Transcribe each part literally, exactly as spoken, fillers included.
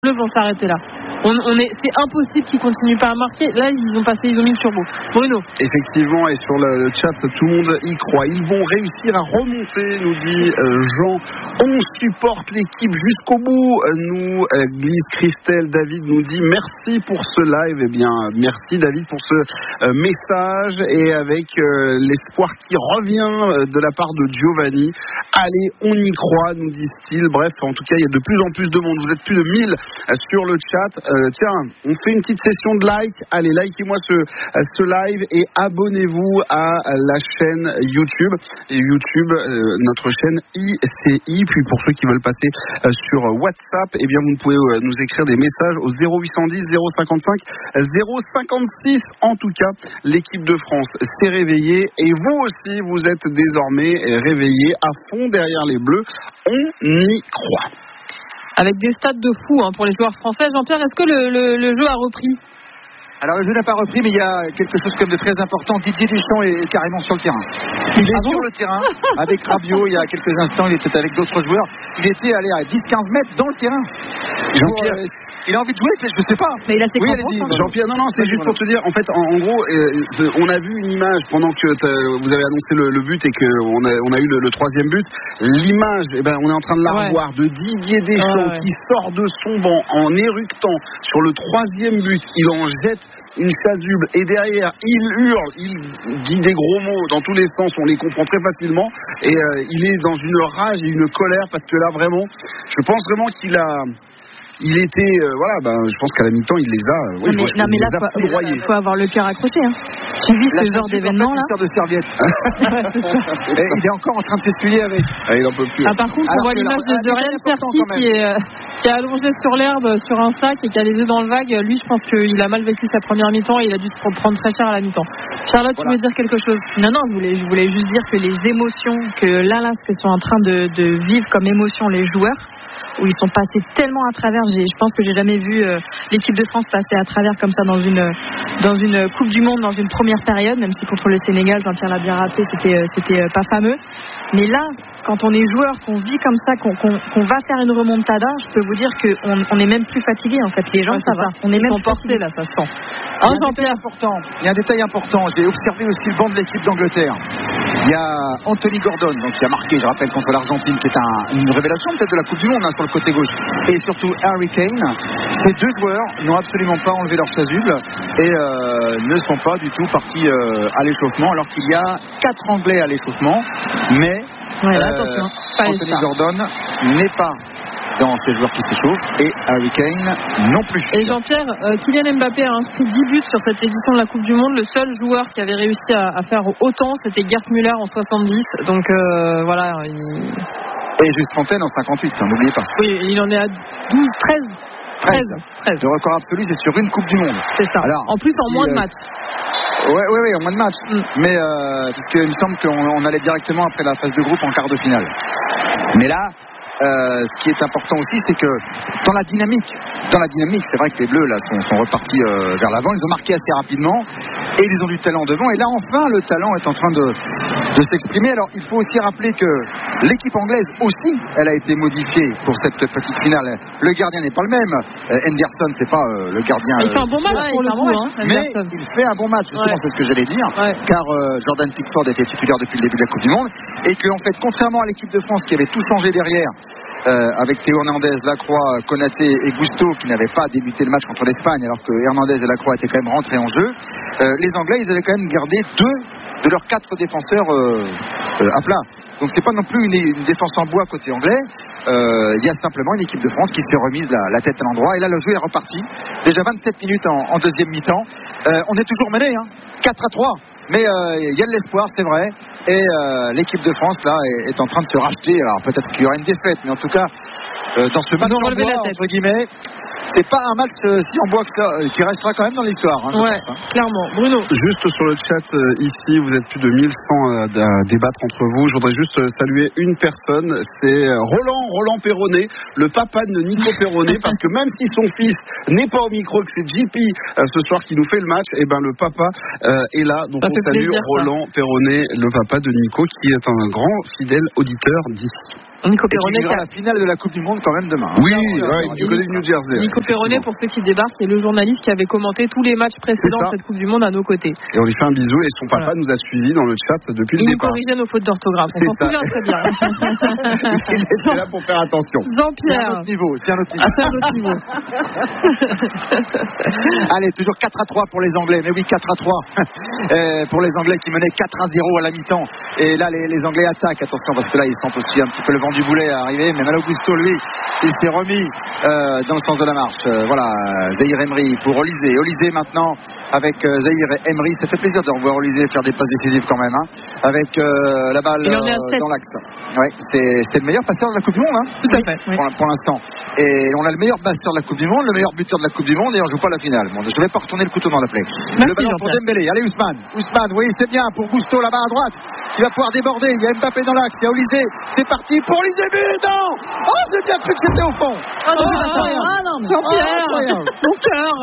Bleus vont s'arrêter là. On, on est, c'est impossible qu'ils continuent pas à marquer. Là, ils ont passé, ils ont mis le turbo. Bruno. Effectivement, et sur le, le chat, tout le monde y croit. Ils vont réussir à remonter, nous dit euh, Jean. On supporte l'équipe jusqu'au bout, nous euh, glisse Christelle. David nous dit merci pour ce live. Eh bien, merci David pour ce euh, message et avec euh, l'espoir qui revient euh, de la part de Giovanni. Allez, on y croit, nous dit-il. Bref, en tout cas, il y a de plus en plus de monde. Vous êtes plus de mille euh, sur le chat. Euh, tiens, on fait une petite session de like. Allez, likez-moi ce, ce live et abonnez-vous à la chaîne YouTube. Et YouTube, euh, notre chaîne I C I. Puis pour ceux qui veulent passer euh, sur WhatsApp, eh bien vous pouvez euh, nous écrire des messages au zéro huit cent dix zéro cinquante-cinq zéro cinquante-six. En tout cas, l'équipe de France s'est réveillée et vous aussi, vous êtes désormais réveillés à fond derrière les Bleus. On y croit. Avec des stats de fou hein, pour les joueurs français. Jean-Pierre, est-ce que le, le, le jeu a repris ? Alors le jeu n'a pas repris, mais il y a quelque chose comme de très important. Didier Deschamps est carrément sur le terrain. Il est ah sur bon le terrain avec Rabiot il y a quelques instants. Il était avec d'autres joueurs. Il était allé à dix quinze mètres dans le terrain. Jean-Pierre, Pour, euh, il a envie de jouer, je sais pas. Mais il a ses oui, crampons, dit, Jean-Pierre, non, non, c'est juste pour te dire, en fait, en, en gros, euh, on a vu une image pendant que vous avez annoncé le, le but et qu'on a, on a eu le, le troisième but. L'image, eh ben, on est en train de la revoir, ouais. de Didier Deschamps ouais, ouais. qui sort de son banc en éructant sur le troisième but. Il en jette une chasuble et derrière, il hurle, il dit des gros mots dans tous les sens, on les comprend très facilement. Et euh, il est dans une rage et une colère parce que là, vraiment, je pense vraiment qu'il a... Il était, euh, voilà, ben, je pense qu'à la mi-temps, il les a. Euh, oui, non, mais, non, mais là, il faut, faut avoir le cœur accroché. Hein. Tu vis ce genre d'événement là. De serviette. Et il est encore en train de s'essuyer avec. Ah, il en peut plus. Ah, par contre, on voit l'image de Ryan Cherki qui est, euh, qui est allongé sur l'herbe sur un sac et qui a les yeux dans le vague. Lui, je pense qu'il a mal vécu sa première mi-temps et il a dû se prendre très cher à la mi-temps. Charlotte, voilà. Tu veux dire quelque chose ? Non, non, je voulais, je voulais juste dire que les émotions que là, là, ce que sont en train de, de vivre comme émotion les joueurs, où ils sont passés tellement à travers. J'ai, je pense que j'ai jamais vu euh, l'équipe de France passer à travers comme ça dans une dans une Coupe du Monde, dans une première période, même si contre le Sénégal, Jean-Pierre l'a bien raté, c'était euh, c'était euh, pas fameux. Mais là, quand on est joueur, qu'on vit comme ça, qu'on, qu'on, qu'on va faire une remontada, je peux vous dire qu'on on est même plus fatigué en fait. Les gens, ouais, ça va. On est Ils même portés là, ça se sent. Il y a un détail important. Il y a un détail important. J'ai observé aussi le banc de l'équipe d'Angleterre. Il y a Anthony Gordon, donc qui a marqué, je rappelle, contre l'Argentine, qui est un, une révélation peut-être de la Coupe du Monde hein, sur le côté gauche. Et surtout Harry Kane. Ces deux joueurs n'ont absolument pas enlevé leur chasuble et euh, ne sont pas du tout partis euh, à l'échauffement, alors qu'il y a quatre Anglais à l'échauffement, mais ouais, euh, attention, pas Anthony Gordon n'est pas dans ces joueurs qui s'échauffent et Harry Kane non plus. Et Jean-Pierre, euh, Kylian Mbappé a inscrit dix buts sur cette édition de la Coupe du Monde. Le seul joueur qui avait réussi à, à faire autant, c'était Gerd Müller en soixante-dix. Donc euh, voilà. Il... Et Juste Fontaine en cinquante-huit, hein, n'oubliez pas. Oui, il en est à douze, treize. treize. treize. Le record absolu, c'est sur une Coupe du Monde. C'est ça. Alors, en plus, en si, moins de euh, matchs. Oui, oui, oui, en moins de matchs. Mm. Mais euh, puisqu'il me semble qu'on on allait directement après la phase de groupe en quart de finale. Mais là, euh, ce qui est important aussi, c'est que dans la dynamique, dans la dynamique, c'est vrai que les Bleus là sont, sont repartis euh, vers l'avant. Ils ont marqué assez rapidement et ils ont du talent devant. Et là, enfin, le talent est en train de, de s'exprimer. Alors, il faut aussi rappeler que l'équipe anglaise aussi, elle a été modifiée pour cette petite finale. Le gardien n'est pas le même. Euh, Henderson, c'est pas euh, le gardien. Il fait un bon match euh, pour le coup, hein, mais il fait un bon match. Justement, ouais. C'est ce que j'allais dire. Ouais. Car euh, Jordan Pickford était titulaire depuis le début de la Coupe du Monde et que, en fait, contrairement à l'équipe de France qui avait tout changé derrière. Euh, avec Théo Hernandez, Lacroix, Konaté et Gusto qui n'avaient pas débuté le match contre l'Espagne alors que Hernandez et Lacroix étaient quand même rentrés en jeu. Euh, les Anglais, ils avaient quand même gardé deux de leurs quatre défenseurs euh, euh, à plat. Donc c'est pas non plus une, une défense en bois côté anglais. Euh, il y a simplement une équipe de France qui s'est remise la, la tête à l'endroit. Et là, le jeu est reparti. Déjà vingt-sept minutes en, en deuxième mi-temps. Euh, on est toujours mené, hein, quatre à trois. Mais euh, il y a de l'espoir, c'est vrai. Et euh, l'équipe de France là est, est en train de se racheter. Alors peut-être qu'il y aura une défaite, mais en tout cas euh, dans ce match en bois, entre guillemets, c'est pas un match euh, si en bois que ça, euh, qui restera quand même dans l'histoire. Hein, ouais, pense, hein. Clairement. Bruno. Juste sur le chat euh, ici, vous êtes plus de mille cent euh, à débattre entre vous. Je voudrais juste euh, saluer une personne, c'est Roland, Roland Perronnet, le papa de Nico Perronnet, parce que même si son fils n'est pas au micro, que c'est J P euh, ce soir qui nous fait le match, et ben le papa euh, est là. Donc ça on salue plaisir, Roland ça. Perronnet, le papa de Nico, qui est un grand fidèle auditeur d'ici. Nico Perronnet qui a la finale de la Coupe du Monde quand même demain. Oui, ouais, du côté de New Jersey. Nico Perronnet, pour ceux qui débarquent, c'est le journaliste qui avait commenté tous les matchs précédents de cette Coupe du Monde à nos côtés. Et on lui fait un bisou et son papa voilà. nous a suivis dans le chat depuis Il le départ. Il nous corrigeait nos fautes d'orthographe. On s'en souvient très bien. Il était là pour faire attention. Jean-Pierre. C'est un autre niveau. C'est un autre niveau. Ah, c'est un autre niveau. Allez, toujours quatre à trois pour les Anglais. Mais oui, quatre à trois euh, pour les Anglais qui menaient quatre à zéro à la mi-temps. Et là, les, les Anglais attaquent. Attention, parce que là, ils sentent aussi un petit peu le vent du boulet à arriver. Mais Malo Gusto, lui, il s'est remis euh, dans le sens de la marche. Euh, voilà, Zahir Emery pour Olysée. Olysée maintenant avec euh, Zahir Emery. Ça fait plaisir de revoir Olysée faire des passes décisives quand même. Hein, avec euh, la balle euh, dans l'axe. Ouais, c'est, c'est le meilleur passeur de la Coupe du Monde. Hein, tout à fait. Oui. Pour, pour l'instant. Et on a le meilleur passeur de la Coupe du Monde, le meilleur buteur de la Coupe du Monde, et on joue pas la finale. Bon, je vais pas retourner le couteau dans la plaie. Merci, le ballon pour Dembélé. Allez, Ousmane. Ousmane, oui, c'est bien pour Gusto là-bas à droite, qui va pouvoir déborder. Il y a Mbappé dans l'axe, il y a Olysée. C'est parti pour Olysée. Non, oh, j'ai bien cru que c'était au fond. Ah non, oh, ah, ah, non, Jean-Pierre, oh, mon cœur.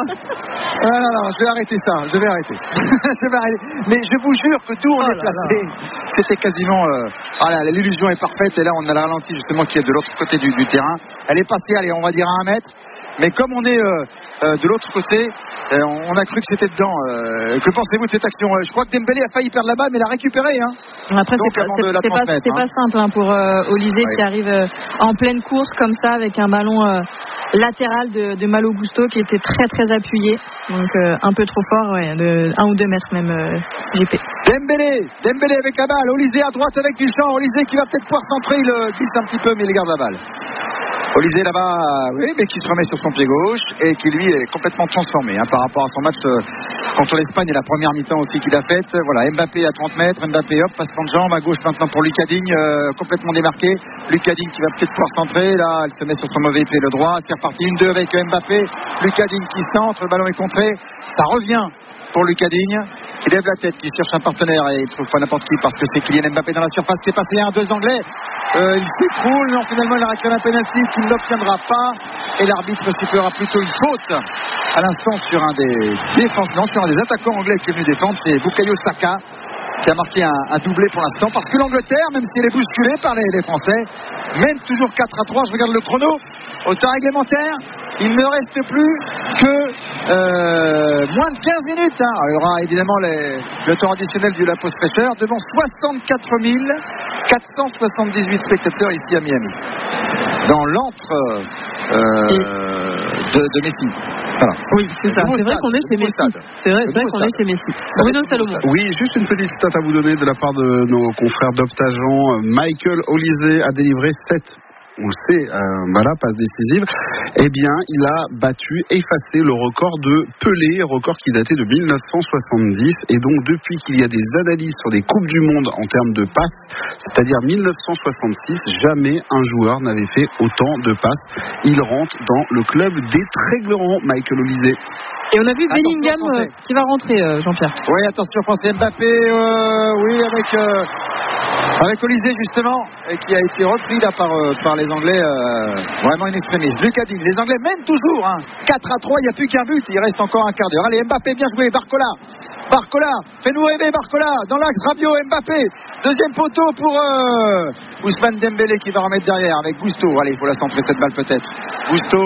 Ah non, non, je vais arrêter ça. Je vais arrêter. je vais arrêter. Mais je vous jure que d'où on oh est placé, c'était quasiment. Euh, ah là, l'illusion est parfaite. Et là, on a le ralenti justement qui est de l'autre côté du, du terrain. Elle est passée, allez, on va dire à un mètre. Mais comme on est euh, euh, de l'autre côté, euh, on a cru que c'était dedans. Euh, que pensez-vous de cette action? Je crois que Dembélé a failli perdre la balle, mais l'a récupéré. Hein. Après, Donc, c'est, pas, c'est, c'est, pas, c'est hein. pas simple hein, pour euh, Olysée ouais. qui arrive euh, en pleine course comme ça avec un ballon euh, latéral de, de Malo Gusto qui était très très appuyé. Donc euh, un peu trop fort, ouais, de un ou deux mètres même euh, J P. Dembélé, Dembélé avec la balle. Olysée à droite avec Duchamp. Olysée qui va peut-être pouvoir centrer, il euh, glisse un petit peu, mais il garde la balle. Olysée là-bas, oui, mais qui se remet sur son pied gauche et qui lui est complètement transformé hein, par rapport à son match euh, contre l'Espagne et la première mi-temps aussi qu'il a faite. Voilà, Mbappé à trente mètres, Mbappé hop, passement de jambe à gauche maintenant pour Lucas Digne, euh, complètement démarqué. Lucas Digne qui va peut-être pouvoir centrer, là, il se met sur son mauvais pied le droit. C'est reparti une deux avec Mbappé. Lucas Digne qui centre, le ballon est contré, ça revient pour Lucas Digne qui lève la tête, qui cherche un partenaire et il trouve pas n'importe qui parce que c'est Kylian Mbappé dans la surface. C'est passé un, deux Anglais. Euh, il s'écroule, non, finalement il a réclamé un penalty qu'il n'obtiendra pas et l'arbitre sifflera plutôt une faute à l'instant sur un des défenseurs, sur un des attaquants anglais qui est venu défendre, c'est Bukayo Saka qui a marqué un, un doublé pour l'instant parce que l'Angleterre, même si elle est bousculée par les, les Français, mène toujours quatre à trois. Je regarde le chrono au temps réglementaire, il ne reste plus que euh, moins de quinze minutes hein. Il y aura évidemment les, le temps additionnel du la pause fraîcheur devant soixante-quatre mille quatre cent soixante-dix-huit spectateurs ici à Miami dans l'antre euh, de, de Messi. Voilà. Oui, c'est ça. C'est vrai qu'on est chez Messi. C'est vrai, c'est vrai qu'on est chez Messi. Bruno Salomon. Oui, juste une petite stat à vous donner de la part de nos confrères d'Optagent. Michael Olysée a délivré sept. On le sait, euh, voilà, passe décisive. Eh bien, il a battu, effacé le record de Pelé, record qui datait de mille neuf cent soixante-dix. Et donc, depuis qu'il y a des analyses sur des Coupes du Monde en termes de passes, c'est-à-dire mille neuf cent soixante-six, jamais un joueur n'avait fait autant de passes. Il rentre dans le club des très grands, Michael Olysée. Et on a vu Bellingham euh, qui va rentrer, euh, Jean-Pierre. Oui, attention, français. Mbappé, euh, oui, avec... Euh... Avec Olysée justement, et qui a été repris là par, euh, par les Anglais, euh, vraiment une extrémiste. Lucas Digne, les Anglais mènent toujours, hein, quatre à trois, il n'y a plus qu'un but, il reste encore un quart d'heure. Allez, Mbappé, bien joué, Barcola, Barcola, fais-nous rêver Barcola, dans l'axe, Rabiot, Mbappé, deuxième poteau pour euh, Ousmane Dembélé qui va remettre derrière avec Gusto. Allez, il faut la centrer cette balle peut-être. Gusto,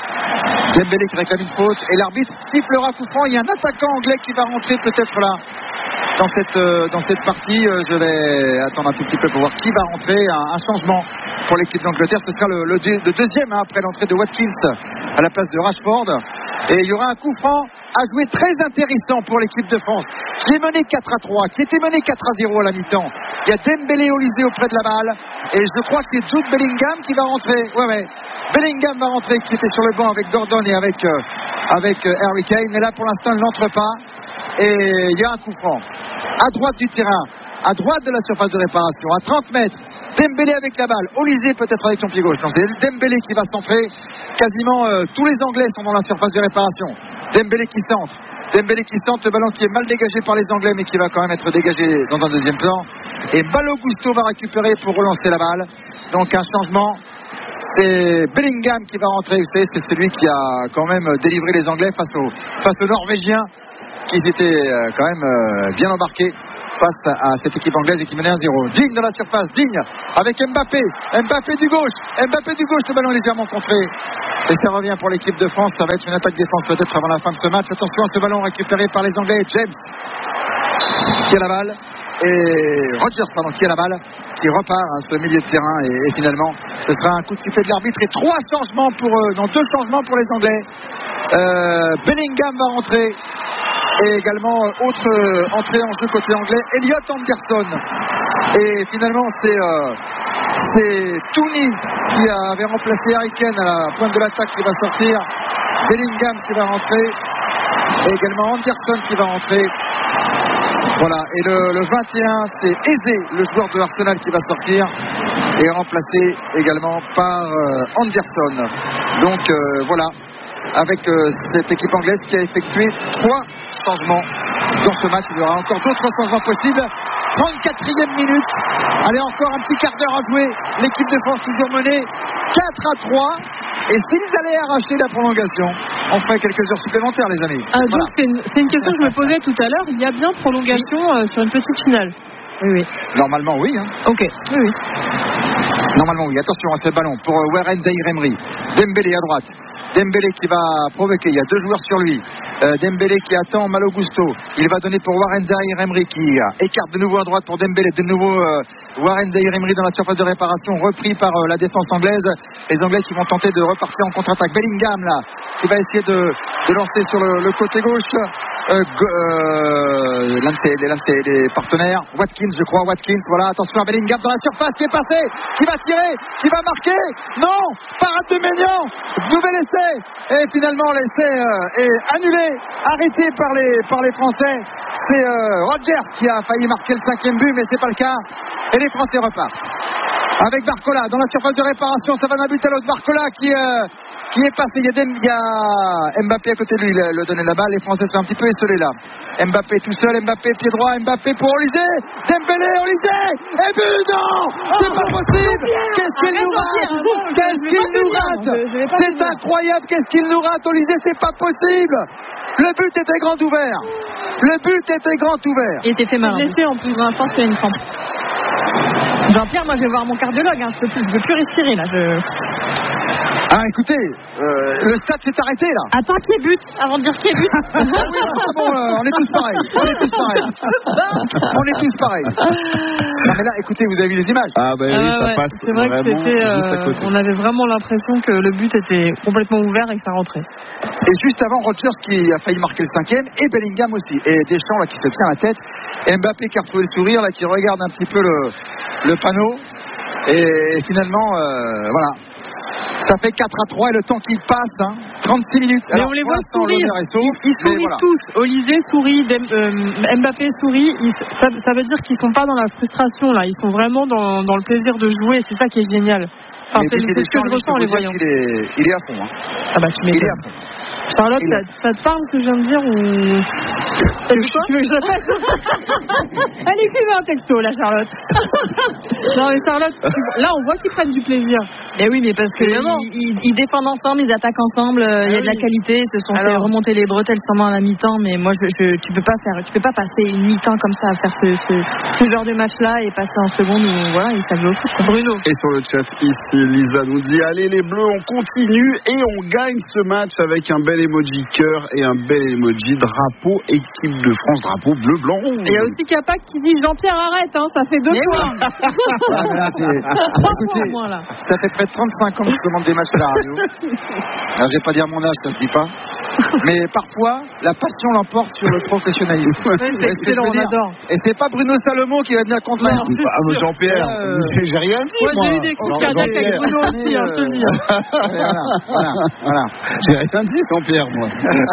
Dembélé qui réclame une faute, et l'arbitre sifflera coup franc, il y a un attaquant anglais qui va rentrer peut-être là. Dans cette, euh, dans cette partie, euh, je vais attendre un tout petit peu pour voir qui va rentrer. Un, un changement pour l'équipe d'Angleterre. Ce sera le, le, le deuxième hein, après l'entrée de Watkins à la place de Rashford. Et il y aura un coup franc à jouer très intéressant pour l'équipe de France, qui est menée quatre à trois, qui était menée quatre à zéro à la mi-temps. Il y a Dembélé Olysée auprès de la balle. Et je crois que c'est Jude Bellingham qui va rentrer. Ouais, ouais. Bellingham va rentrer, qui était sur le banc avec Gordon et avec, euh, avec euh, Harry Kane. Mais là, pour l'instant, il n'entre pas. Et il y a un coup franc à droite du terrain, à droite de la surface de réparation, à trente mètres. Dembélé avec la balle, Olysée peut-être avec son pied gauche. Non, c'est Dembélé qui va centrer. Quasiment euh, tous les Anglais sont dans la surface de réparation. Dembélé qui centre, Dembélé qui centre, le ballon qui est mal dégagé par les Anglais, mais qui va quand même être dégagé dans un deuxième plan. Et Malo Gusto va récupérer pour relancer la balle. Donc un changement. C'est Bellingham qui va rentrer. Vous savez, c'est celui qui a quand même délivré les Anglais face aux, face aux Norvégiens, qui étaient quand même bien embarqués face à cette équipe anglaise et qui menait un zéro. Digne dans la surface, Digne avec Mbappé, Mbappé du gauche, Mbappé du gauche, le ballon légèrement contré. Et ça revient pour l'équipe de France, ça va être une attaque-défense peut-être avant la fin de ce match. Attention à ce ballon récupéré par les Anglais, James qui a la balle et Rodgers pardon, qui a la balle, qui repart à ce milieu de terrain et, et finalement ce sera un coup de sifflet de l'arbitre et trois changements pour eux, non deux changements pour les Anglais. euh, Bellingham va rentrer et également euh, autre euh, entrée en jeu côté anglais, Elliot Anderson, et finalement c'est euh, c'est Tooney qui avait remplacé Harry Kane à la pointe de l'attaque qui va sortir, Bellingham qui va rentrer et également Anderson qui va rentrer. Voilà, et le, le vingt et un, c'est Eze, le joueur de Arsenal qui va sortir et remplacé également par euh, Anderson. Donc euh, voilà, avec euh, cette équipe anglaise qui a effectué trois changements dans ce match. Il y aura encore d'autres changements possibles. trente-quatrième minute, allez, encore un petit quart d'heure à jouer. L'équipe de France toujours menée quatre à trois. Et s'ils allaient arracher la prolongation, on ferait quelques heures supplémentaires, les amis. Ah, donc voilà. c'est, une, c'est une question que je me posais tout à l'heure. Il y a bien prolongation euh, sur une petite finale. Oui, oui. Normalement, oui. Hein. Ok. Oui, oui. Normalement, oui. Attention à ce ballon pour euh, Warren Zaïre-Emery. Dembélé à droite. Dembélé qui va provoquer. Il y a deux joueurs sur lui. Euh, Dembélé qui attend Malo Gusto. Il va donner pour Warren Zaïre-Emery qui euh, écarte de nouveau à droite pour Dembélé. De nouveau euh, Warren Zaïre-Emery dans la surface de réparation, repris par euh, la défense anglaise. Les Anglais qui vont tenter de repartir en contre-attaque. Bellingham là, qui va essayer de, de lancer sur le, le côté gauche. Euh, euh, l'un, de ses, l'un de ses les partenaires, Watkins, je crois, Watkins. Voilà, attention à Bellingham dans la surface qui est passé, qui va tirer, qui va marquer. Non, parade de Maignan, nouvel essai. Et finalement l'essai euh, est annulé, arrêté par les, par les Français. C'est euh, Rodgers qui a failli marquer le cinquième but, mais c'est pas le cas. Et les Français repartent. Avec Barcola dans la surface de réparation, ça va d'un but à l'autre. Barcola qui, euh, qui est passé. Il y, a des, il y a Mbappé à côté de lui, il a donné la balle. Les Français sont un petit peu esselés là. Mbappé tout seul, Mbappé pied droit, Mbappé pour Olysée. Dembélé, Olysée. Et but, non, c'est pas possible. Qu'est-ce qu'il nous rate? Qu'est-ce qu'il nous rate? C'est incroyable. Qu'est-ce qu'il nous rate, Olysée? C'est pas possible. Le but était grand ouvert. Le but était grand ouvert. Il était fait mal blessé en plus. Je pense qu'il y a une crampe. Jean-Pierre, moi je vais voir mon cardiologue, hein. je ne peux, peux plus respirer là. Je... Ah écoutez, euh, le stade s'est arrêté là. Attends qu'il y ait but, avant de dire qu'il y ait but. Ah oui, c'est bon, euh, on est tous pareils. On est tous pareils. On est tous pareils. Non mais là, écoutez, vous avez vu les images. Ah bah oui, ah, ça ouais. passe. C'est vrai que c'était. Euh, on avait vraiment l'impression que le but était complètement ouvert et que ça rentrait. Et juste avant, Rodgers qui a failli marquer le cinquième et Bellingham aussi. Et Deschamps là qui se tient la tête. Et Mbappé qui a retrouvé le sourire là, qui regarde un petit peu le, le panneau. Et finalement, euh, voilà. Ça fait quatre à trois et le temps qui passe, hein, trente-six minutes. Mais alors, on les voit sourire. Ils, ils sourient voilà. tous. Olysée sourit, euh, Mbappé sourit. Ils, ça, ça veut dire qu'ils sont pas dans la frustration là. Ils sont vraiment dans, dans le plaisir de jouer. C'est ça qui est génial. Enfin, c'est, c'est ce que je ressens en les voyant. Il est, il est à fond. Hein. Ah bah tu m'étonnes. Il est à fond. Charlotte, ça, ça te parle ce que je viens de dire ou... Tu veux, tu veux que je le fasse? Elle écrivait un texto là, Charlotte. Non mais Charlotte, là on voit qu'ils prennent du plaisir. Mais oui, mais parce que ils, ils, ils défendent ensemble, ils attaquent ensemble. Il ah y a oui. de la qualité, ils se sont Alors... fait remonter les bretelles sûrement à la mi-temps. Mais moi, je, je, tu peux pas faire, tu peux pas passer une mi-temps comme ça à faire ce, ce, ce genre de match-là et passer en seconde où voilà, ils savent au foot. Bruno. Et sur le chat ici, Lisa nous dit allez les Bleus, on continue et on gagne ce match avec un bel emoji cœur et un bel emoji drapeau équipe de France, drapeau bleu blanc rouge. Il y a aussi Capac qui dit Jean-Pierre arrête, hein, ça fait deux points. Ah, écoutez, moins, là. Ça fait près de trente-cinq ans que je commande des matchs à la radio. Alors, je vais pas dire mon âge, ça se dit pas. Mais parfois, la passion l'emporte sur le professionnalisme. Ouais, c'est excellent, on adore. Et c'est pas Bruno Salomon qui va venir contre moi. Ah, Jean-Pierre, euh... j'ai rien dit. Moi, moi. J'ai eu des coups de cardiaque avec Bruno aussi, hein, je te le dis. Voilà, voilà, voilà. J'ai rien dit, Jean-Pierre, moi.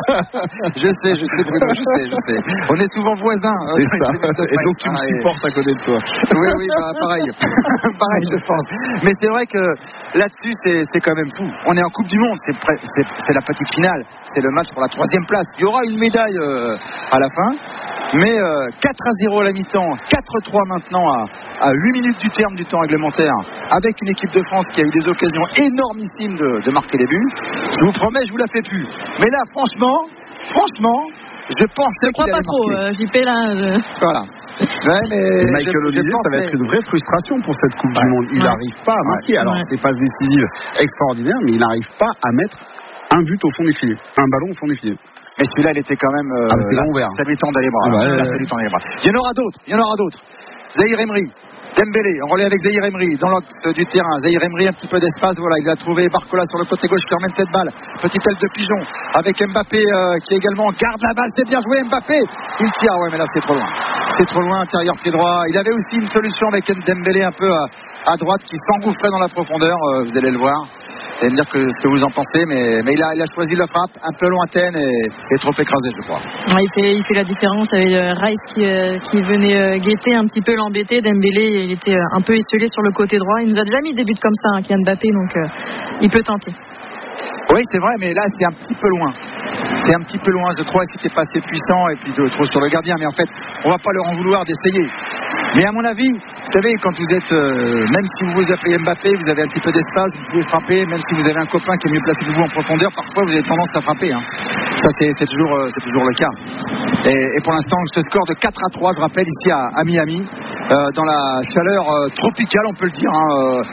Je sais, je sais, Bruno, je sais, je sais. On est souvent voisins. C'est ça. Et donc, tu me supportes à côté de toi. Oui, oui, bah, pareil. Pareil, je pense. Mais c'est vrai que là-dessus, c'est, c'est quand même fou. On est en Coupe du Monde, c'est, pré- c'est, c'est la petite finale. C'est le match pour la troisième place. Il y aura une médaille euh, à la fin. Mais euh, quatre à zéro à la mi-temps, quatre à trois maintenant à, à huit minutes du terme du temps réglementaire, avec une équipe de France qui a eu des occasions énormissimes de, de marquer des buts. Je vous promets, je vous la fais plus. Mais là, franchement, franchement, je pense que je crois pas trop, euh, J P là. Je... Voilà. Ouais, mais Michael Olise, ça va être une vraie frustration pour cette Coupe ouais. du Monde. Il n'arrive ouais. pas à marquer. Alors, ouais. c'est pas décisive extraordinaire, mais il n'arrive pas à mettre un but au fond des filets, un ballon au fond des filets. Mais celui-là, il était quand même. Euh, ah, c'était là, ouvert. Ça lui tend d'aller bras. Ah, ouais, là, ça lui tend d'aller bras. Il y en aura d'autres. Il y en aura d'autres. Zahir Emery. Dembélé, on relève avec Zahir Emery dans l'axe du terrain. Zahir Emery, un petit peu d'espace, voilà, il a trouvé Barcola sur le côté gauche qui emmène cette balle. Petite aile de pigeon avec Mbappé euh, qui également garde la balle, c'est bien joué Mbappé. Il tire, ouais, mais là c'est trop loin. C'est trop loin, intérieur pied droit. Il avait aussi une solution avec Dembélé un peu à, à droite qui s'engouffrait dans la profondeur, euh, vous allez le voir. Vous allez me dire que, ce que vous en pensez, mais, mais il, a, il a choisi la frappe un peu lointaine et, et trop écrasée, je crois. Ouais, il, fait, il fait la différence avec euh, Rice qui, euh, qui venait euh, guetter un petit peu l'embêter. Dembélé, il était euh, un peu esselé sur le côté droit. Il nous a déjà mis des buts comme ça, hein, Kylian Mbappé, donc euh, il peut tenter. Oui, c'est vrai, mais là, c'est un petit peu loin. C'est un petit peu loin, je crois, c'était pas assez puissant et puis de, trop sur le gardien. Mais en fait, on va pas leur en vouloir d'essayer. Mais à mon avis, vous savez, quand vous êtes, euh, même si vous vous appelez Mbappé, vous avez un petit peu d'espace, vous pouvez frapper, même si vous avez un copain qui est mieux placé que vous en profondeur, parfois vous avez tendance à frapper. Hein. Ça, c'est, c'est, toujours, euh, c'est toujours le cas. Et, et pour l'instant, ce score de quatre à trois, je rappelle, ici à, à Miami, euh, dans la chaleur euh, tropicale, on peut le dire, hein,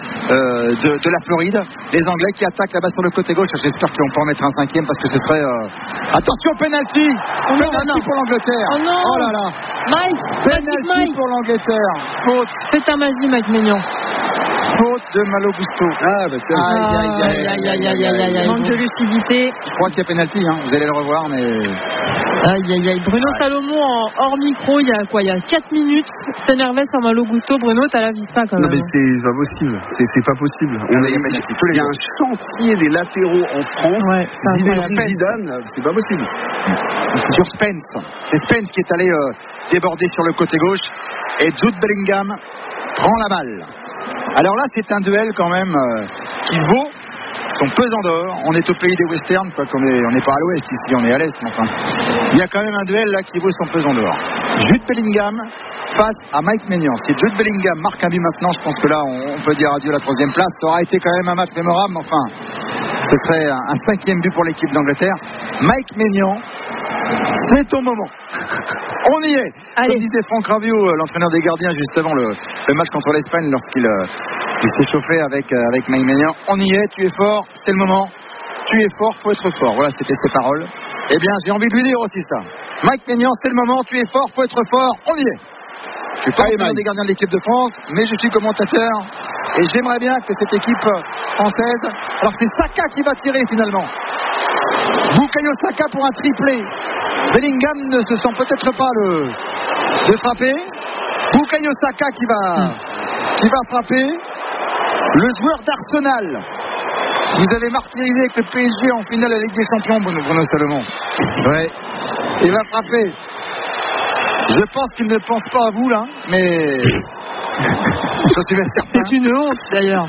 euh, de, de la Floride. Les Anglais qui attaquent là-bas sur le côté gauche. J'espère qu'ils vont pas en mettre un cinquième parce que ce serait... Euh... Attention, penalty oh non, Penalty non. pour l'Angleterre. Oh non Oh là là Mike Penalty Mike. pour l'Angleterre. Faute. Fais ta magie, Mike Maignan. Faute de Malo Gusto. Ah, bah tiens. Aïe, aïe, aïe, aïe, aïe, aïe, aïe, aïe. Manque de lucidité. Je crois qu'il y a pénalty, hein. Vous allez le revoir, mais... Aïe, aïe, aïe. Bruno ouais. Salomon, en hors micro, il y a quoi? Il y a quatre minutes, s'énervait sur Malo Gusto. Bruno, t'as la vista quand même. Non, mais c'est pas possible. C'est, c'est pas possible. On a, il y a un chantier des latéraux en France. Ouais, Zidane, Zidane, c'est pas possible. Sur Spence. C'est Spence qui est allé euh, déborder sur le côté gauche. Et Jude Bellingham prend la balle. Alors là, c'est un duel quand même euh, qui vaut son pesant d'or. On est au pays des westerns, quoi, qu'on est, on n'est pas à l'ouest ici, on est à l'est. Mais enfin, il y a quand même un duel là qui vaut son pesant d'or. Jude Bellingham face à Mike Maignan. Si Jude Bellingham marque un but maintenant, je pense que là, on, on peut dire adieu à la troisième place. Ça aura été quand même un match mémorable, mais enfin, ce serait un, un cinquième but pour l'équipe d'Angleterre. Mike Maignan, c'est ton moment. On y est. Allez. Comme disait Franck Rabiot, l'entraîneur des gardiens, juste avant le, le match contre l'Espagne, lorsqu'il euh, il s'est chauffé avec, euh, avec Mike Maignan. On y est, tu es fort, c'est le moment. Tu es fort, faut être fort. Voilà, c'était ses paroles. Eh bien, j'ai envie de lui dire aussi ça. Mike Maignan, c'est le moment, tu es fort, faut être fort. On y est. Je suis pas l'entraîneur des gardiens de l'équipe de France, mais je suis commentateur. Et j'aimerais bien que cette équipe française... Alors, c'est Saka qui va tirer finalement. Bukayo Saka pour un triplé. Bellingham ne se sent peut-être pas le, de frapper. Bukayo Saka qui va, qui va frapper. Le joueur d'Arsenal. Vous avez martyrisé avec le P S G en finale à la Ligue des Champions, Bruno, Bruno Salomon. Ouais. Il va frapper. Je pense qu'il ne pense pas à vous là, mais... Je suis certain. C'est une honte d'ailleurs.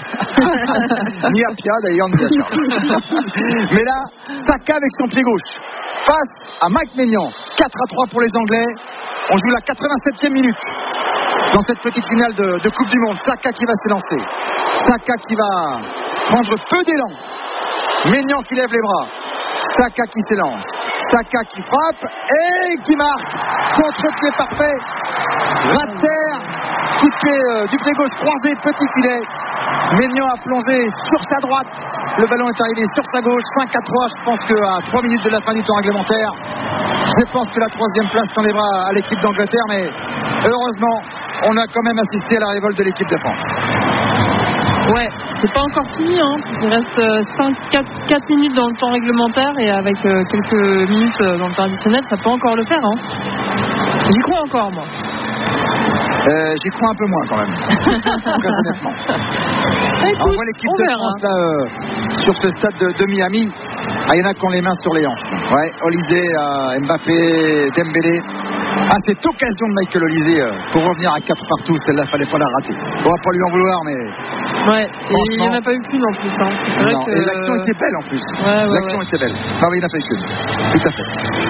Ni à Pia d'ailleurs, ni à Pia. Mais là, Saka avec son pied gauche face à Mike Maignan. quatre à trois pour les Anglais. On joue la quatre-vingt-septième minute dans cette petite finale de, de Coupe du Monde. Saka qui va s'élancer. Saka qui va prendre peu d'élan. Maignan qui lève les bras. Saka qui s'élance. Saka qui frappe et qui marque. Contre-pied parfait. Ras de terre. Coup de pied euh, du pied gauche croisé, petit filet. Maignan a plongé sur sa droite. Le ballon est arrivé sur sa gauche. cinq à trois, je pense qu'à trois minutes de la fin du temps réglementaire, je pense que la troisième place s'enlèvera à l'équipe d'Angleterre. Mais heureusement, on a quand même assisté à la révolte de l'équipe de France. Ouais, c'est pas encore fini, hein. Il reste cinq, quatre, quatre minutes dans le temps réglementaire et avec euh, quelques minutes dans le temps additionnel, ça peut encore le faire, hein. J'y crois encore, moi. Euh, j'y crois un peu moins quand même. Très honnêtement. Écoute, on voit l'équipe de France là, euh, sur ce stade de, de Miami. Ah, il y en a qui ont les mains sur les hanches. Ouais, Olise, euh, Mbappé, Dembélé. Ah, cette occasion de Michael Olise euh, pour revenir à quatre partout, celle-là, fallait pas la rater. On va pas lui en vouloir, mais. Ouais, et il n'y en a pas eu qu'une en plus. Hein. C'est vrai non, que... Et l'action était belle en plus. Ouais, ouais, l'action ouais. était belle. Non, mais il n'a pas eu qu'une. Tout à fait.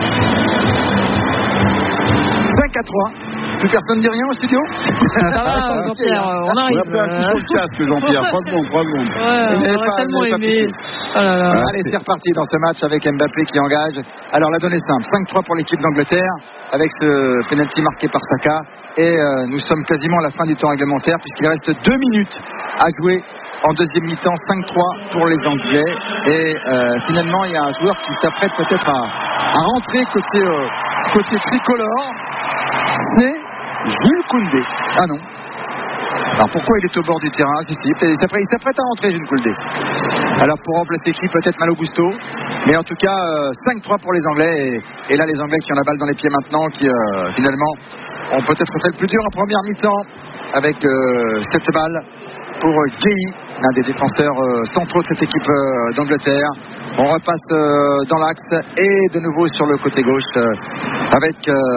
cinq à trois. Plus personne dit rien au studio? Ça va, Jean-Pierre, on arrive. On a fait un coup sur le casque, Jean-Pierre. trois secondes, trois secondes. Ouais, on aurait tellement aimé. Oh là là. Allez, c'est reparti dans ce match avec Mbappé qui engage. Alors la donne est simple, cinq trois pour l'équipe d'Angleterre avec ce penalty marqué par Saka. Et euh, nous sommes quasiment à la fin du temps réglementaire puisqu'il reste deux minutes à jouer en deuxième mi-temps. Cinq trois pour les Anglais. Et euh, finalement, il y a un joueur qui s'apprête peut-être à, à rentrer côté, euh, côté tricolore. C'est Jules Koundé. Ah non. Alors pourquoi il est au bord du terrain? Si, si, il s'apprête à rentrer, Jules Koundé. Alors pour remplacer qui? Peut-être Malo Gusto. Mais en tout cas, euh, cinq trois pour les Anglais. Et, et là, les Anglais qui ont la balle dans les pieds maintenant, qui euh, finalement ont peut-être fait le plus dur en première mi-temps avec euh, cette balle pour euh, Gueye, l'un des défenseurs euh, centraux de cette équipe euh, d'Angleterre. On repasse euh, dans l'axe et de nouveau sur le côté gauche euh, avec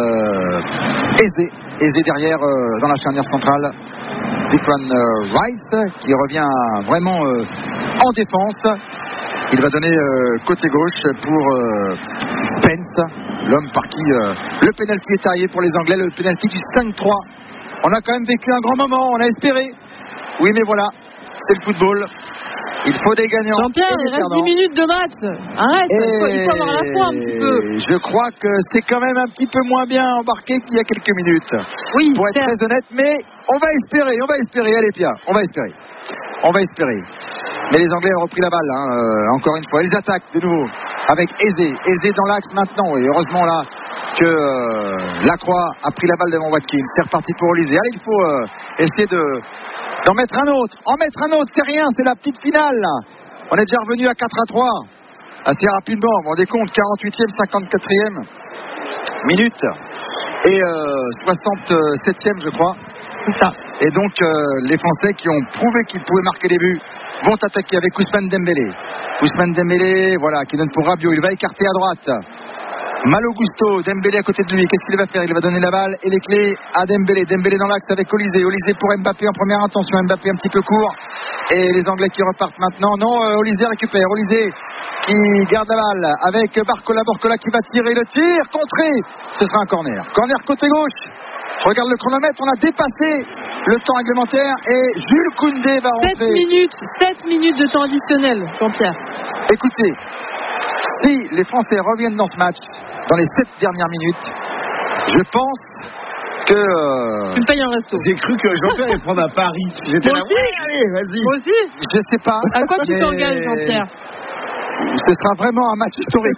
euh, Eze. Eze derrière euh, dans la charnière centrale. Declan euh, Rice qui revient vraiment euh, en défense. Il va donner euh, côté gauche pour euh, Spence, l'homme par qui euh, le pénalty est arrivé pour les Anglais, le pénalty du cinq trois. On a quand même vécu un grand moment, on a espéré. Oui, mais voilà, c'est le football. Il faut des gagnants. Jean-Pierre, il reste dix minutes de match. Arrête, il faut, il faut avoir la foi un petit peu. Je crois que c'est quand même un petit peu moins bien embarqué qu'il y a quelques minutes. Oui, pour être très honnête, mais on va espérer, on va espérer. Allez, Pierre, on va espérer. On va espérer. Mais les Anglais ont repris la balle, hein, euh, encore une fois. Ils attaquent de nouveau avec Eze. Eze dans l'axe maintenant. Et heureusement là que euh, Lacroix a pris la balle devant Watkins. C'est reparti pour Olysée. Allez, il faut euh, essayer de... d'en mettre un autre, en mettre un autre, c'est rien, c'est la petite finale là. On est déjà revenu à quatre à trois assez rapidement, vous vous rendez compte, quarante-huitième, cinquante-quatrième minute et euh, soixante-septième je crois. C'est ça. Et donc euh, les Français qui ont prouvé qu'ils pouvaient marquer des buts vont attaquer avec Ousmane Dembélé. Ousmane Dembélé, voilà, qui donne pour Rabiot, il va écarter à droite. Malo Gusto, Dembélé à côté de lui, qu'est-ce qu'il va faire? Il va donner la balle et les clés à Dembélé. Dembélé dans l'axe avec Olysée. Olysée pour Mbappé en première intention. Mbappé un petit peu court. Et les Anglais qui repartent maintenant. Non, euh, Olysée récupère. Olysée qui garde la balle avec Barcola. Barcola qui va tirer le tir. Contré. Ce sera un corner. Corner côté gauche. Regarde le chronomètre. On a dépassé le temps réglementaire et Jules Koundé va rentrer. sept minutes. sept minutes de temps additionnel, Jean-Pierre. Écoutez, si les Français reviennent dans ce match dans les sept dernières minutes, je pense que... Euh... Tu me payes un resto. J'ai cru que Jean-Pierre allait prendre à Paris. J'étais Moi là, aussi. ouais, allez, vas-y. Moi aussi. Je sais pas. À quoi tu mais... t'engages, Jean-Pierre? Ce sera vraiment un match historique.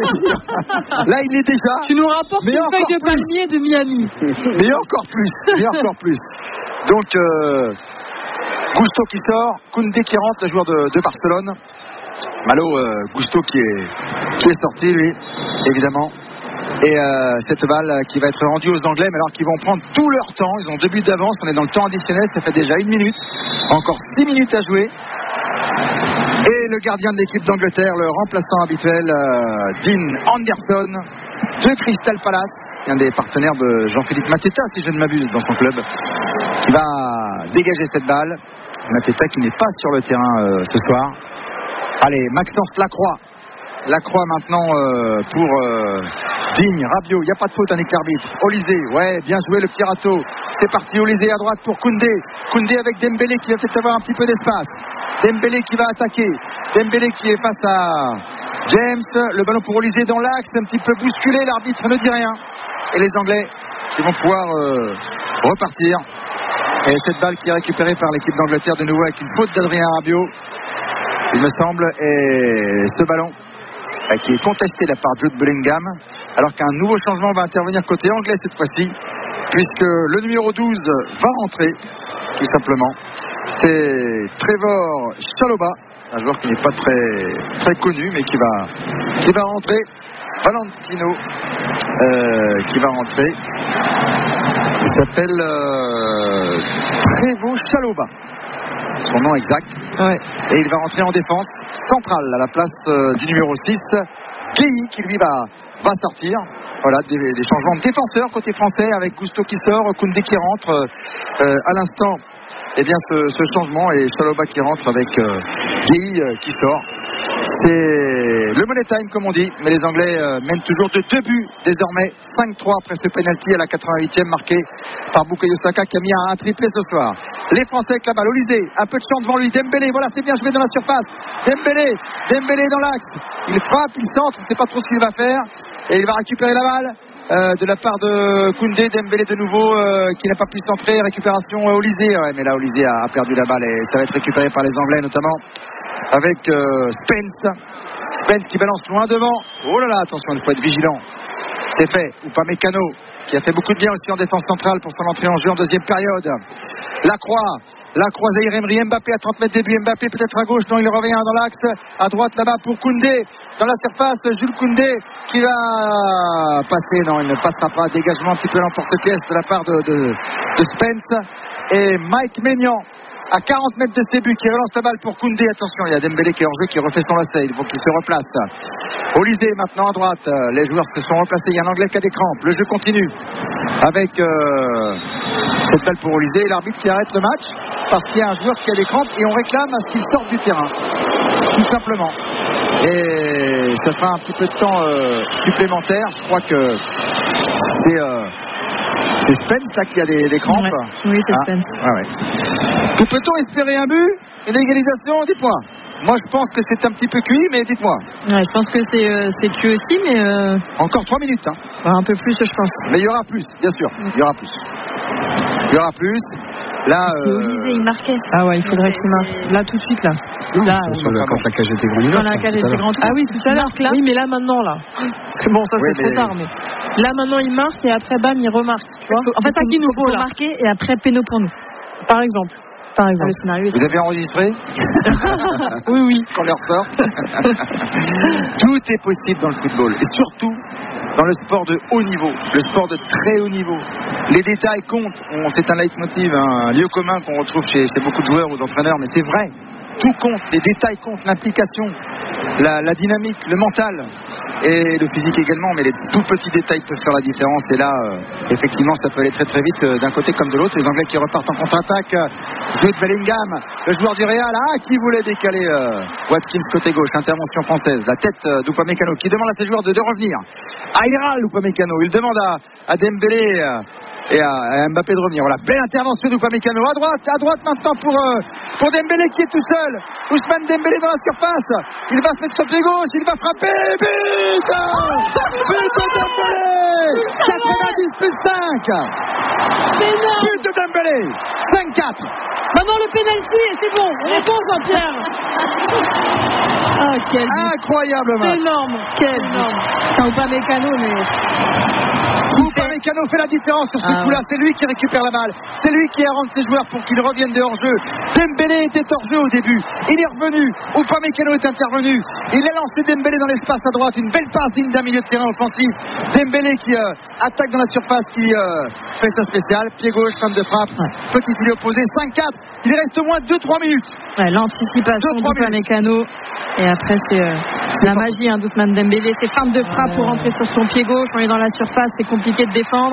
Là, il est déjà... Tu nous rapportes mais une feuille de plus. palmier de Miami. Mais encore plus. Mais encore plus. Donc, euh... Gusto qui sort, Koundé qui rentre, le joueur de, de Barcelone. Malo euh, Gusto qui est, qui est sorti, lui, évidemment. Et euh, cette balle qui va être rendue aux Anglais, mais alors qu'ils vont prendre tout leur temps. Ils ont deux buts d'avance, on est dans le temps additionnel, ça fait déjà une minute. Encore six minutes à jouer. Et le gardien de l'équipe d'Angleterre, le remplaçant habituel, euh, Dean Anderson, de Crystal Palace, un des partenaires de Jean-Philippe Mateta, si je ne m'abuse, dans son club, qui va dégager cette balle. Mateta qui n'est pas sur le terrain euh, ce soir. Allez, Maxence Lacroix. Lacroix maintenant euh, pour euh, Digne, Rabiot. Il n'y a pas de faute, un l'arbitre. Olysée, ouais, bien joué le petit râteau. C'est parti, Olysée à droite pour Koundé. Koundé avec Dembélé qui va peut-être avoir un petit peu d'espace. Dembélé qui va attaquer. Dembélé qui est face à James. Le ballon pour Olysée dans l'axe, un petit peu bousculé. L'arbitre ne dit rien. Et les Anglais qui vont pouvoir euh, repartir. Et cette balle qui est récupérée par l'équipe d'Angleterre de nouveau avec une faute d'Adrien Rabiot, il me semble, et ce ballon qui est contesté de la part de Jude Bellingham, alors qu'un nouveau changement va intervenir côté anglais cette fois-ci, puisque le numéro douze va rentrer, tout simplement. C'est Trevor Chalobah, un joueur qui n'est pas très, très connu, mais qui va, qui va rentrer. Valentino euh, qui va rentrer. Il s'appelle euh, Trevor Chalobah, son nom exact. Ouais. Et il va rentrer en défense centrale à la place euh, du numéro six, Gueye, qui lui va, va sortir. Voilà, des, des changements de défenseurs côté français avec Gusto qui sort, Koundé qui rentre. Euh, à l'instant, eh bien ce, ce changement et Chalobah qui rentre avec euh, Gueye euh, qui sort. C'est le money time comme on dit, mais les Anglais euh, mènent toujours de deux buts désormais, cinq trois après ce penalty à la quatre-vingt-huitième marqué par Bukayo Saka qui a mis un, un triplé ce soir. Les Français avec la balle, Olysée, un peu de champ devant lui, Dembélé, voilà c'est bien joué dans la surface, Dembélé, Dembélé dans l'axe, il frappe, il centre, on ne sait pas trop ce qu'il va faire et il va récupérer la balle. Euh, de la part de Koundé, Dembélé de nouveau euh, qui n'a pas pu centrer, récupération euh, Olysée, ouais, mais là Olysée a, a perdu la balle et ça va être récupéré par les Anglais notamment avec euh, Spence Spence qui balance loin devant, oh là là attention il faut être vigilant, c'est fait, Upamecano qui a fait beaucoup de bien aussi en défense centrale pour son entrée en jeu en deuxième période. Lacroix Lacroix, Zaïre Emery, Mbappé à trente mètres début, Mbappé peut-être à gauche, non il revient dans l'axe, à droite là-bas pour Koundé, dans la surface, Jules Koundé qui va passer, non il ne passera pas, dégagement un petit peu l'emporte-pièce de la part de, de, de Spence et Mike Maignan à quarante mètres de ses buts qui relance la balle pour Koundé, attention il y a Dembélé qui est en jeu qui refait son lacet, il faut qu'il se replace. Olysée maintenant à droite, les joueurs se sont replacés, il y a un Anglais qui a des crampes, le jeu continue avec euh, cette balle pour Olysée et l'arbitre qui arrête le match parce qu'il y a un joueur qui a des crampes et on réclame à ce qu'il sorte du terrain tout simplement et ça fera un petit peu de temps euh, supplémentaire, je crois que c'est euh, c'est Spence là qui a des, des crampes, ouais. Oui c'est ah, Spence ouais, ouais. Que peut-on espérer, un but, une égalisation, dites-moi. Moi je pense que c'est un petit peu cuit, mais dites-moi. Ouais, je pense que c'est, euh, c'est cuit aussi, mais euh... encore trois minutes hein. Bah, un peu plus je pense. Mais il y aura plus, bien sûr, il y aura plus. Il y aura plus. Là, c'est euh... Olysée, il marquait. Ah ouais, il faudrait qu'il marque. Là, tout de suite, là. Non, là c'est euh... quand la cage était grande. Quand la cage était grande. Ah oui, tout à l'heure. Là. Oui, mais là, maintenant, là. Parce que bon, ça, oui, c'est mais... trop tard, mais. Là, maintenant, il marque et après, bam, il remarque. Tu vois en fait, ça qu'il nous faut marquer et après, péno pour nous. Par exemple. Par exemple. Le scénario, vous avez enregistré? Oui, oui. Qu'on leur sorte. Tout est possible dans le football. Et surtout, dans le sport de haut niveau, le sport de très haut niveau. Les détails comptent. On, c'est un leitmotiv, un lieu commun qu'on retrouve chez, chez beaucoup de joueurs ou d'entraîneurs, mais c'est vrai. Tout compte, les détails comptent, l'implication, la, la dynamique, le mental et le physique également, mais les tout petits détails peuvent faire la différence et là, euh, effectivement, ça peut aller très très vite euh, d'un côté comme de l'autre. Les Anglais qui repartent en contre-attaque, euh, Jude Bellingham, le joueur du Real, ah, qui voulait décaler euh, Watkins côté gauche, intervention française, la tête euh, d'Upamecano qui demande à ses joueurs de, de revenir. Aïral Upamecano, il demande à, à Dembélé euh, et à, à Mbappé de revenir. Voilà, belle intervention d'Upamecano à droite, à droite maintenant pour, euh, pour Dembélé qui est tout seul. Ousmane Dembélé dans la surface, il va se mettre sur pied gauche, il va frapper, but but de Dembélé, quatre-vingt-dix plus cinq, but de Dembélé, cinq quatre. Maman, le pénalty, c'est bon, on est bon Jean-Pierre. Ah, quel incroyable match. C'est énorme, quel énorme. C'est Upamecano, mais Upamecano fait la différence sur ce ah, coup-là, ouais. C'est lui qui récupère la balle, c'est lui qui arrange ses joueurs pour qu'ils reviennent de hors-jeu. Dembélé était hors-jeu au début, il est revenu, Upamecano est intervenu, il a lancé Dembélé dans l'espace à droite, une belle passe digne d'un milieu de terrain offensif. Dembélé qui euh, attaque dans la surface, qui euh, fait sa spéciale, pied gauche, fin de frappe, ouais. Petit filet opposé, cinq quatre, il reste au moins deux trois minutes. Ouais, l'anticipation d'Upamecano. Et après, c'est, euh, c'est la magie hein, d'Ousmane Dembélé. C'est fin de frappe ouais. pour rentrer sur son pied gauche. On est dans la surface, c'est compliqué de défendre.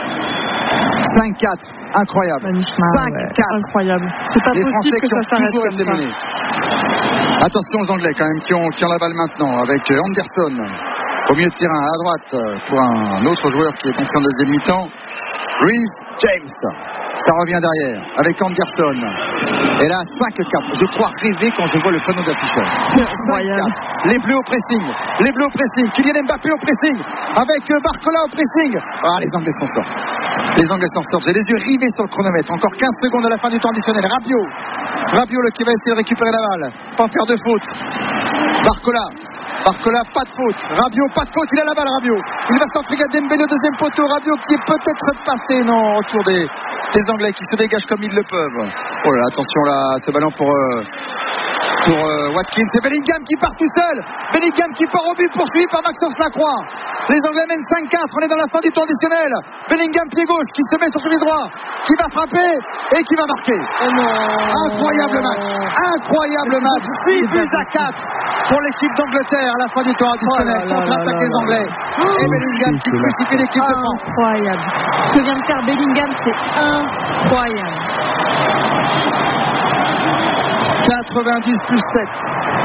cinq quatre, incroyable. cinq quatre, ouais. Incroyable. C'est pas les possible Français que ça s'arrête comme ça. Menés. Attention aux Anglais quand même qui ont, qui ont la balle maintenant avec Anderson au milieu de terrain à droite pour un autre joueur qui est entré en deuxième mi-temps. Reece James, ça revient derrière avec Anderson et là cinq quatre, je crois rêver quand je vois le panneau d'affichage. cinq quatre, les bleus au pressing, les bleus au pressing, Kylian Mbappé au pressing avec Barcola au pressing. Ah, les Anglais s'en sortent, les Anglais s'en sortent, j'ai les yeux rivés sur le chronomètre, encore quinze secondes à la fin du temps additionnel. Rabiot, Rabiot qui va essayer de récupérer la balle, pas faire de faute. Barcola, Barcola, pas de faute. Rabiot, pas de faute. Il a la balle, Rabiot. Il va s'entrer à Dembélé au deuxième poteau. Rabiot qui est peut-être passé. Non, autour des, des Anglais qui se dégagent comme ils le peuvent. Oh là là, attention là, ce ballon pour, euh, pour euh, Watkins. C'est Bellingham qui part tout seul. Bellingham qui part au but, poursuivi par Maxence Lacroix. Les Anglais mènent cinq quatre. On est dans la fin du temps additionnel. Bellingham, pied gauche, qui se met sur le droit, qui va frapper et qui va marquer. Oh non. Incroyable match. Incroyable match. six buts à quatre. Pour l'équipe d'Angleterre à la fin du temps additionnel, oh contre-attaque des Anglais. Oh, et Bellingham qui crucifie l'équipe de France. Incroyable. Ce que vient de faire Bellingham, c'est incroyable. quatre-vingt-dix plus sept.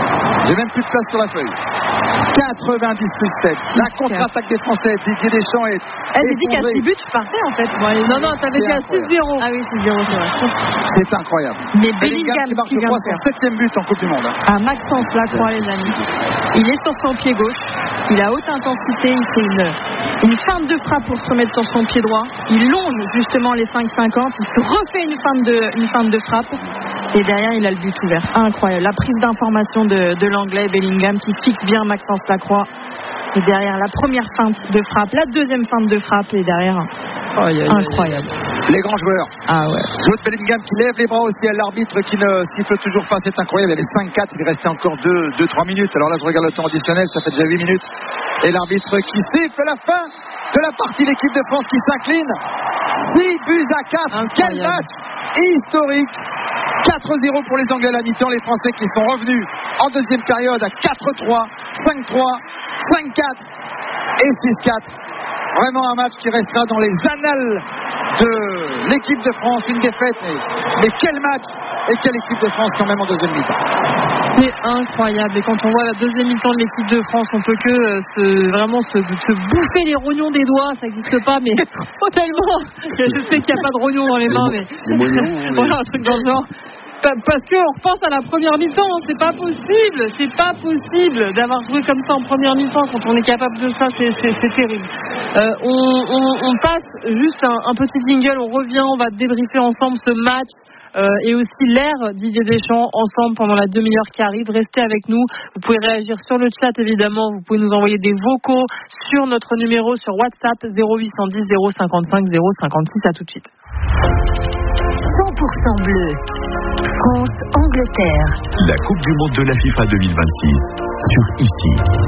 J'ai même plus de place sur la feuille. quatre-vingt-dix plus sept. La contre-attaque des Français. Didier Deschamps est. Elle j'ai dit qu'à six buts, je partais en fait. Ouais, non, non, t'avais dit à six zéro. Ah oui, six zéro, c'est vrai. C'est incroyable. Mais Bellingham qui marque, je crois, son septième but en Coupe du Monde. Ah, Maxence Lacroix, les amis. Il est sur son pied gauche. Il a haute intensité. Il fait une, une feinte de frappe pour se remettre sur son pied droit. Il longe justement les cinq cinquante. Il se refait une feinte de, une feinte de frappe. Et derrière, il a le but ouvert. Incroyable. La prise d'information de, de l'anglais Bellingham qui fixe bien Maxence Lacroix. Et derrière, la première feinte de frappe, la deuxième feinte de frappe. Et derrière, oh, yeah, yeah, incroyable. Yeah. Les grands joueurs. Ah ouais. Jude Bellingham qui lève les bras aussi à l'arbitre qui ne siffle toujours pas. C'est incroyable. Il y avait cinq quatre. Il restait encore deux trois minutes. Alors là, je regarde le temps additionnel. Ça fait déjà huit minutes. Et l'arbitre qui siffle la fin de la partie. L'équipe de France qui s'incline. six buts à quatre. Quel match historique. quatre zéro pour les Anglais à la mi-temps, les Français qui sont revenus en deuxième période à quatre trois, cinq trois, cinq quatre et six quatre. Vraiment un match qui restera dans les annales de l'équipe de France. Une défaite, mais, mais quel match et quelle équipe de France quand même en deuxième mi-temps. C'est incroyable. Et quand on voit la deuxième mi-temps de l'équipe de France, on peut que euh, se, vraiment se, se bouffer les rognons des doigts. Ça n'existe pas, mais tellement. Je sais qu'il n'y a pas de rognons dans les mains, mais voilà, un truc dans le genre. Parce qu'on repense à la première mi-temps, hein. C'est pas possible, c'est pas possible d'avoir joué comme ça en première mi-temps. Quand on est capable de ça, c'est, c'est, c'est terrible. Euh, on, on, on passe juste un, un petit jingle, on revient, on va débriefer ensemble ce match. Euh, et aussi l'ère Didier Deschamps ensemble pendant la demi-heure qui arrive. Restez avec nous, vous pouvez réagir sur le chat évidemment, vous pouvez nous envoyer des vocaux sur notre numéro sur WhatsApp zéro huit cent dix zéro cinquante-cinq zéro cinquante-six. À tout de suite. cent pour cent bleu, France-Angleterre. La Coupe du Monde de la FIFA deux mille vingt-six sur ici.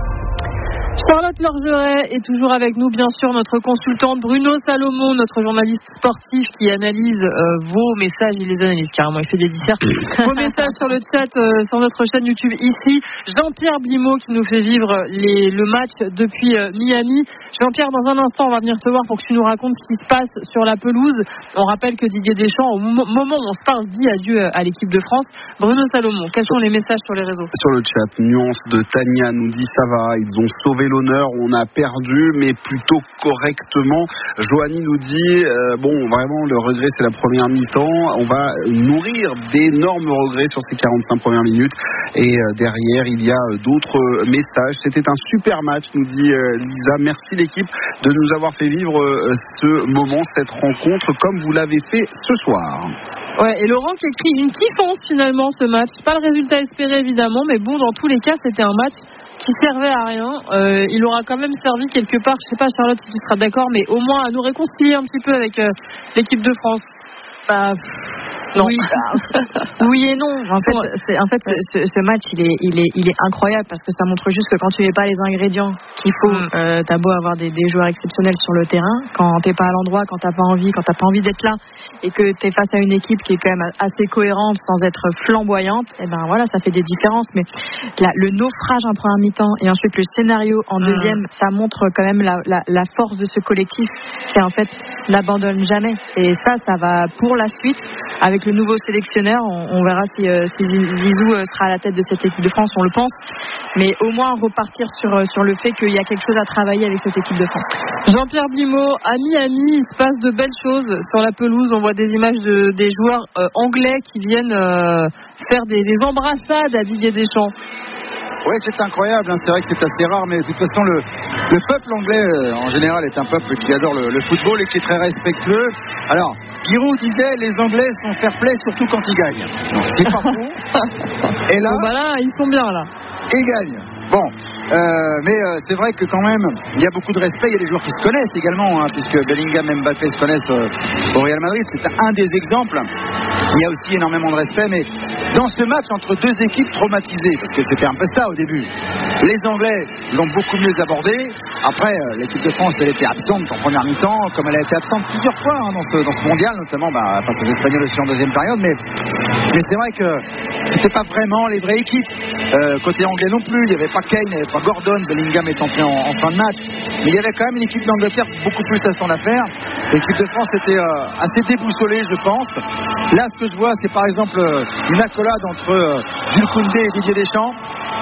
Charlotte Lorgeret est toujours avec nous, bien sûr, notre consultante Bruno Salomon, notre journaliste sportif qui analyse euh, vos messages, il les analyse carrément, il fait des dissertes. Vos messages sur le chat, euh, sur notre chaîne YouTube ici. Jean-Pierre Blimaud qui nous fait vivre les, le match depuis euh, Miami. Jean-Pierre, dans un instant, on va venir te voir pour que tu nous racontes ce qui se passe sur la pelouse. On rappelle que Didier Deschamps, au mo- moment où on se parle, dit adieu à l'équipe de France. Bruno Salomon, quels sont les messages sur les réseaux? Sur le chat, nuance de Tania nous dit ça va, ils ont sauvé l'honneur, on a perdu mais plutôt correctement. Joanie nous dit euh, bon, vraiment le regret c'est la première mi-temps, on va nourrir d'énormes regrets sur ces quarante-cinq premières minutes et euh, derrière il y a euh, d'autres messages. C'était un super match, nous dit euh, Lisa, merci l'équipe de nous avoir fait vivre euh, ce moment, cette rencontre comme vous l'avez fait ce soir. Ouais, et Laurent qui écrit une kiffance finalement ce match, pas le résultat espéré évidemment, mais bon, dans tous les cas c'était un match qui servait à rien. Euh, il aura quand même servi quelque part, je sais pas Charlotte si tu seras d'accord, mais au moins à nous réconcilier un petit peu avec euh, l'équipe de France. Bah, non. Oui, bah, oui et non. En fait, c'est, en fait ce, ce match, il est, il, est, il est incroyable parce que ça montre juste que quand tu n'as pas les ingrédients qu'il faut, mm. euh, t'as beau avoir des, des joueurs exceptionnels sur le terrain, quand t'es pas à l'endroit, quand t'as pas envie, quand t'as pas envie d'être là, et que t'es face à une équipe qui est quand même assez cohérente sans être flamboyante, et ben voilà, ça fait des différences. Mais la, le naufrage en première mi-temps et ensuite le scénario en mm. deuxième, ça montre quand même la, la, la force de ce collectif qui en fait n'abandonne jamais. Et ça, ça va pour la suite. Avec le nouveau sélectionneur, on, on verra si, euh, si Zizou euh, sera à la tête de cette équipe de France, on le pense. Mais au moins repartir sur, sur le fait qu'il y a quelque chose à travailler avec cette équipe de France. Jean-Pierre Blimaud, à Miami, il se passe de belles choses sur la pelouse. On voit des images de, des joueurs euh, anglais qui viennent euh, faire des, des embrassades à Didier Deschamps. Oui, c'est incroyable, hein. C'est vrai que c'est assez rare, mais de toute façon, le, le peuple anglais, euh, en général, est un peuple qui adore le, le football et qui est très respectueux. Alors, Giroud disait, les Anglais sont fair-play, surtout quand ils gagnent. Non, c'est pas faux. Et là, bon, bah là, ils sont bien, là. Ils gagnent. Bon, euh, mais euh, c'est vrai que quand même, il y a beaucoup de respect. Il y a des joueurs qui se connaissent également, hein, puisque Bellingham et Mbappé se connaissent euh, au Real Madrid. C'est un des exemples. Il y a aussi énormément de respect, mais dans ce match entre deux équipes traumatisées, parce que c'était un peu ça au début, les Anglais l'ont beaucoup mieux abordé. Après, euh, l'équipe de France, elle était absente en première mi-temps, comme elle a été absente plusieurs fois hein, dans, ce, dans ce mondial, notamment bah, face aux Espagnols aussi en deuxième période. Mais, mais c'est vrai que c'était pas vraiment les vraies équipes. Euh, côté anglais non plus, il n'y avait pas Kane, il n'y avait pas Gordon, Bellingham est entré en, en fin de match, mais il y avait quand même une équipe d'Angleterre beaucoup plus à son affaire. L'équipe de France était euh, assez déboussolée, je pense. Là, ce que je vois, c'est par exemple euh, une accolade entre euh, Jules Koundé et Didier Deschamps.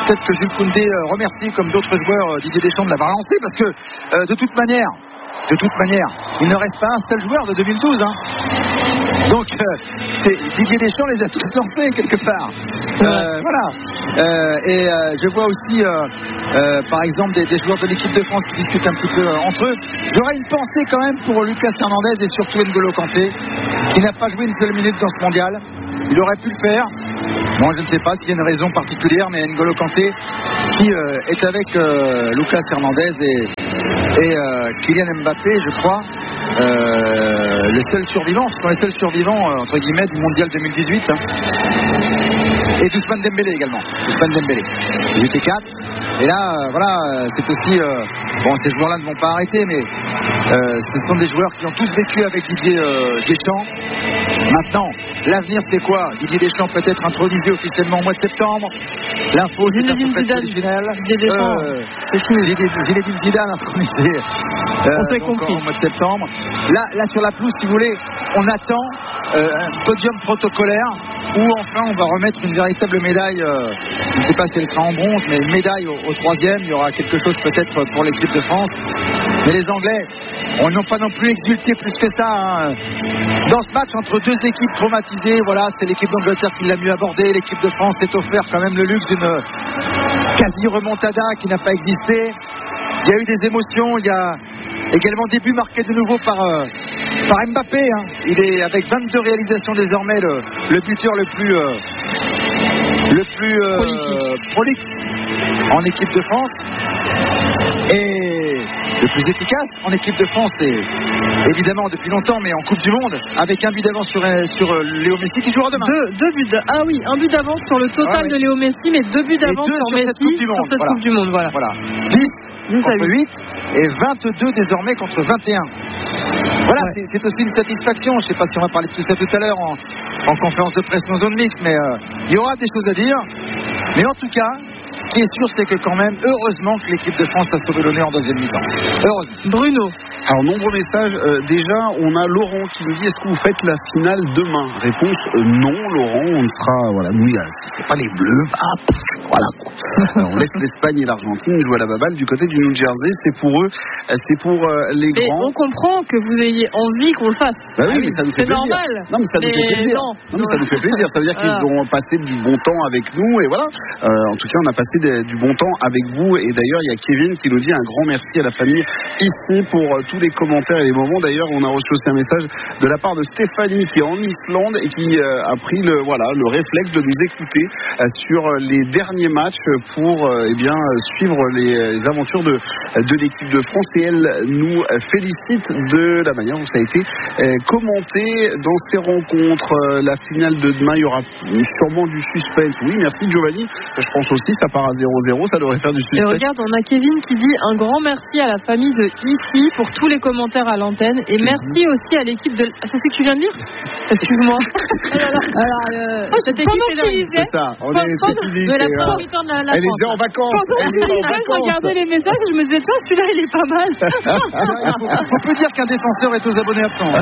peut-être que Jules Koundé euh, remercie comme d'autres joueurs euh, Didier Deschamps de l'avoir lancé, parce que euh, de toute manière de toute manière il ne reste pas un seul joueur de deux mille douze, hein. Donc euh, c'est, Didier Deschamps les a tous lancés quelque part, euh, voilà euh, et euh, je vois aussi euh, euh, par exemple des, des joueurs de l'équipe de France qui discutent un petit peu euh, entre eux. J'aurais une pensée quand même pour Lucas Hernandez et surtout N'Golo Kanté, qui n'a pas joué une seule minute dans ce mondial. Il aurait pu le faire. Moi, je ne sais pas s'il y a une raison particulière, mais N'Golo Kanté qui euh, est avec euh, Lucas Hernandez et, et euh, Kylian Mbappé, je crois, euh, les seuls survivants, ce sont les seuls survivants euh, entre guillemets du mondial deux mille dix-huit. Hein. Et Ousmane Dembélé également. Ousmane Dembélé. Il était quatre. Et là, euh, voilà, c'est aussi euh, bon, ces joueurs-là ne vont pas arrêter, mais euh, ce sont des joueurs qui ont tous vécu avec Didier euh, Deschamps. Maintenant, l'avenir c'est quoi? Didier Deschamps peut être intronisé officiellement au mois de septembre. L'info c'est un peu original. Didier Deschamps, euh, c'est fini. Zinedine Zidane intronisé euh, on s'est donc, compris. au mois de septembre. Là, là sur la pelouse, si vous voulez, on attend euh, un podium protocolaire où enfin on va remettre une véritable médaille. Euh, je ne sais pas si elle sera en bronze, mais une médaille au, au troisième. Il y aura quelque chose peut-être pour l'équipe de France. Mais les Anglais, on n'ont pas non plus exulté plus que ça. Hein. Dans ce match entre deux équipes traumatisées, voilà, c'est l'équipe d'Angleterre qui l'a mieux abordé. L'équipe de France s'est offert quand même le luxe d'une quasi remontada qui n'a pas existé. Il y a eu des émotions, il y a également des buts marqués de nouveau par, euh, par Mbappé. Hein. Il est avec vingt-deux réalisations désormais le, le buteur le plus, euh, le plus euh, prolixe en équipe de France. Et le plus efficace en équipe de France, et évidemment depuis longtemps, mais en Coupe du Monde, avec un but d'avance sur, sur Léo Messi qui jouera demain. Deux, deux buts, ah oui, un but d'avance sur le total ah, oui. de Léo Messi, mais deux buts d'avance sur, sur Messi cette sur cette Coupe du Monde. Voilà. voilà. dix contre huit et vingt-deux désormais contre vingt et un. Voilà, ouais. c'est, c'est aussi une satisfaction. Je ne sais pas si on va parler de tout ça tout à l'heure en, en conférence de presse en zone mixte, mais euh, il y aura des choses à dire. Mais en tout cas, ce qui est sûr, c'est que quand même, heureusement que l'équipe de France a sauvé l'honneur en deuxième mi-temps. Heureusement. Bruno. Alors, nombreux messages. Euh, déjà, on a Laurent qui nous dit: est-ce que vous faites la finale demain? Réponse euh, non, Laurent. On sera, voilà, nous, c'est pas les Bleus. Ah, voilà. Alors, on laisse l'Espagne et l'Argentine jouer à la baballe du côté du New Jersey. C'est pour eux, c'est pour euh, les mais grands. On comprend que vous ayez envie qu'on le fasse. Bah oui, mais ça nous fait c'est plaisir. normal. Non, mais ça nous mais fait plaisir. Non, non, mais ça nous fait plaisir. Ça veut dire qu'ils voilà. auront passé du bon temps avec nous. Et voilà. Euh, en tout cas, on a passé des, du bon temps avec vous. Et d'ailleurs, il y a Kevin qui nous dit un grand merci à la famille ici pour euh, tous les commentaires et les moments. D'ailleurs, on a reçu aussi un message de la part de Stéphanie qui est en Islande et qui euh, a pris le, voilà, le réflexe de nous écouter euh, sur les derniers matchs pour euh, eh bien, suivre les, les aventures de, de l'équipe de France. Et elle nous félicite de la manière dont ça a été euh, commenté dans ces rencontres. Euh, la finale de demain, il y aura sûrement du suspense. Oui, merci Giovanni. Je pense aussi ça part à zéro zéro, ça devrait faire du suspense. Et regarde, on a Kevin qui dit un grand merci à la famille de ici pour tous les commentaires à l'antenne et merci aussi à l'équipe de... C'est ce que tu viens de dire? Excuse-moi. Alors, euh, oh, cette équipe est là. C'est ça, on est de la première mi-temps de la, la Elle est déjà en vacances. Elle est en vacances. Je regardais les messages et je me disais tiens, celui-là il est pas mal. On peut dire qu'un défenseur est aux abonnés absents.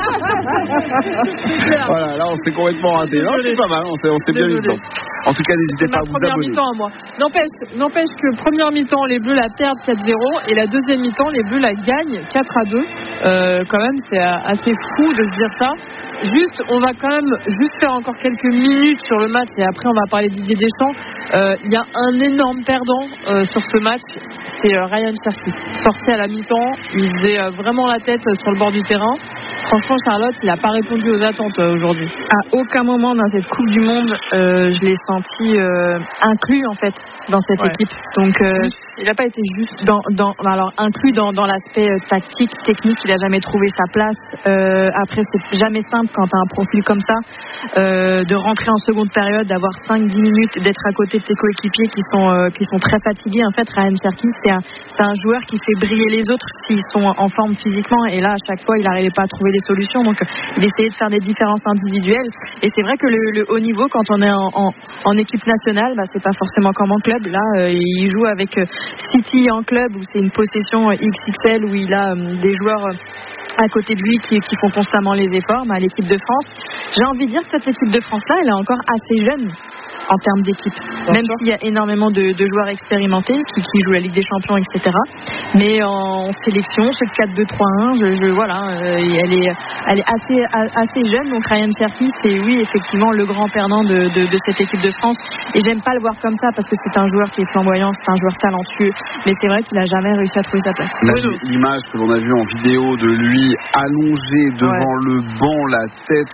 Voilà, là on s'est complètement raté. Non, c'est pas mal, on s'est, on s'est bien mis dedans. En tout cas, n'hésitez pas à vous abonner. Mi-temps à moi. N'empêche, n'empêche que première mi-temps, les Bleus la perdent quatre zéro et la deuxième mi-temps, les Bleus la gagnent quatre à deux. Euh, quand même, c'est assez fou de se dire ça. Juste, on va quand même juste faire encore quelques minutes sur le match et après on va parler de Didier Deschamps. Euh, il y a un énorme perdant euh, sur ce match, c'est euh, Ryan Cherki. Sorti à la mi-temps, il faisait euh, vraiment la tête sur le bord du terrain. Franchement, Charlotte, il n'a pas répondu aux attentes euh, aujourd'hui. À aucun moment dans cette Coupe du Monde, euh, je l'ai senti euh, inclus en fait dans cette ouais. équipe. Donc, euh, il n'a pas été juste dans, dans, alors inclus dans, dans l'aspect euh, tactique, technique. Il n'a jamais trouvé sa place. Euh, après, c'est jamais simple quand tu as un profil comme ça euh, de rentrer en seconde période, d'avoir cinq dix minutes, d'être à côté de tes coéquipiers qui sont euh, qui sont très fatigués. En fait, Ryan Cherki, c'est un c'est un joueur qui fait briller les autres s'ils sont en forme physiquement. Et là, à chaque fois, il n'arrivait pas à trouver des solutions. Donc, il essayait de faire des différences individuelles. Et c'est vrai que le, le haut niveau, quand on est en, en, en équipe nationale, bah, c'est pas forcément comme en club. club. Là, euh, il joue avec euh, City en club où c'est une possession euh, X X L où il a euh, des joueurs euh, à côté de lui qui, qui font constamment les efforts. Mais à l'équipe de France, j'ai envie de dire que cette équipe de France-là, elle est encore assez jeune en termes d'équipe, même s'il y a énormément de, de joueurs expérimentés qui, qui jouent la Ligue des Champions, et cetera. Mais en sélection, ce quatre deux trois un, je, je, voilà, euh, elle est, elle est assez, assez jeune. Donc Ryan Cherki, c'est oui effectivement le grand perdant de, de, de cette équipe de France. Et j'aime pas le voir comme ça parce que c'est un joueur qui est flamboyant, c'est un joueur talentueux. Mais c'est vrai qu'il a jamais réussi à trouver sa place. Là, l'image que l'on a vue en vidéo de lui allongé devant ouais. le banc, la tête.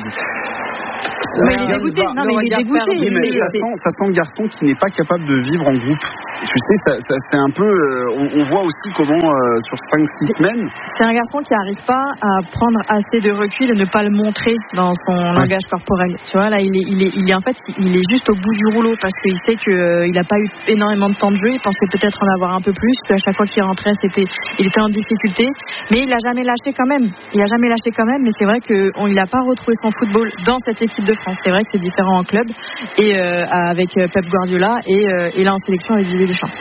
Mais il est dégoûté. Non, mais il est dégoûté. Oui, mais ça sent, ça sent le garçon qui n'est pas capable de vivre en groupe. Tu sais, ça, ça, c'est un peu. Euh, on, on voit aussi comment, euh, sur cinq six semaines. C'est un garçon qui n'arrive pas à prendre assez de recul et ne pas le montrer dans son ouais. langage corporel. Tu vois, là, il est, il est, il est en fait, il est juste au bout du rouleau parce qu'il sait qu'il euh, n'a pas eu énormément de temps de jeu. Il pensait peut-être en avoir un peu plus. À chaque fois qu'il rentrait, c'était, il était en difficulté. Mais il n'a jamais lâché quand même. Il n'a jamais lâché quand même. Mais c'est vrai qu'il n'a pas retrouvé son football dans cette équipe de France. C'est vrai que c'est différent en club et euh, avec Pep Guardiola et, euh, et là en sélection avec Didier Deschamps.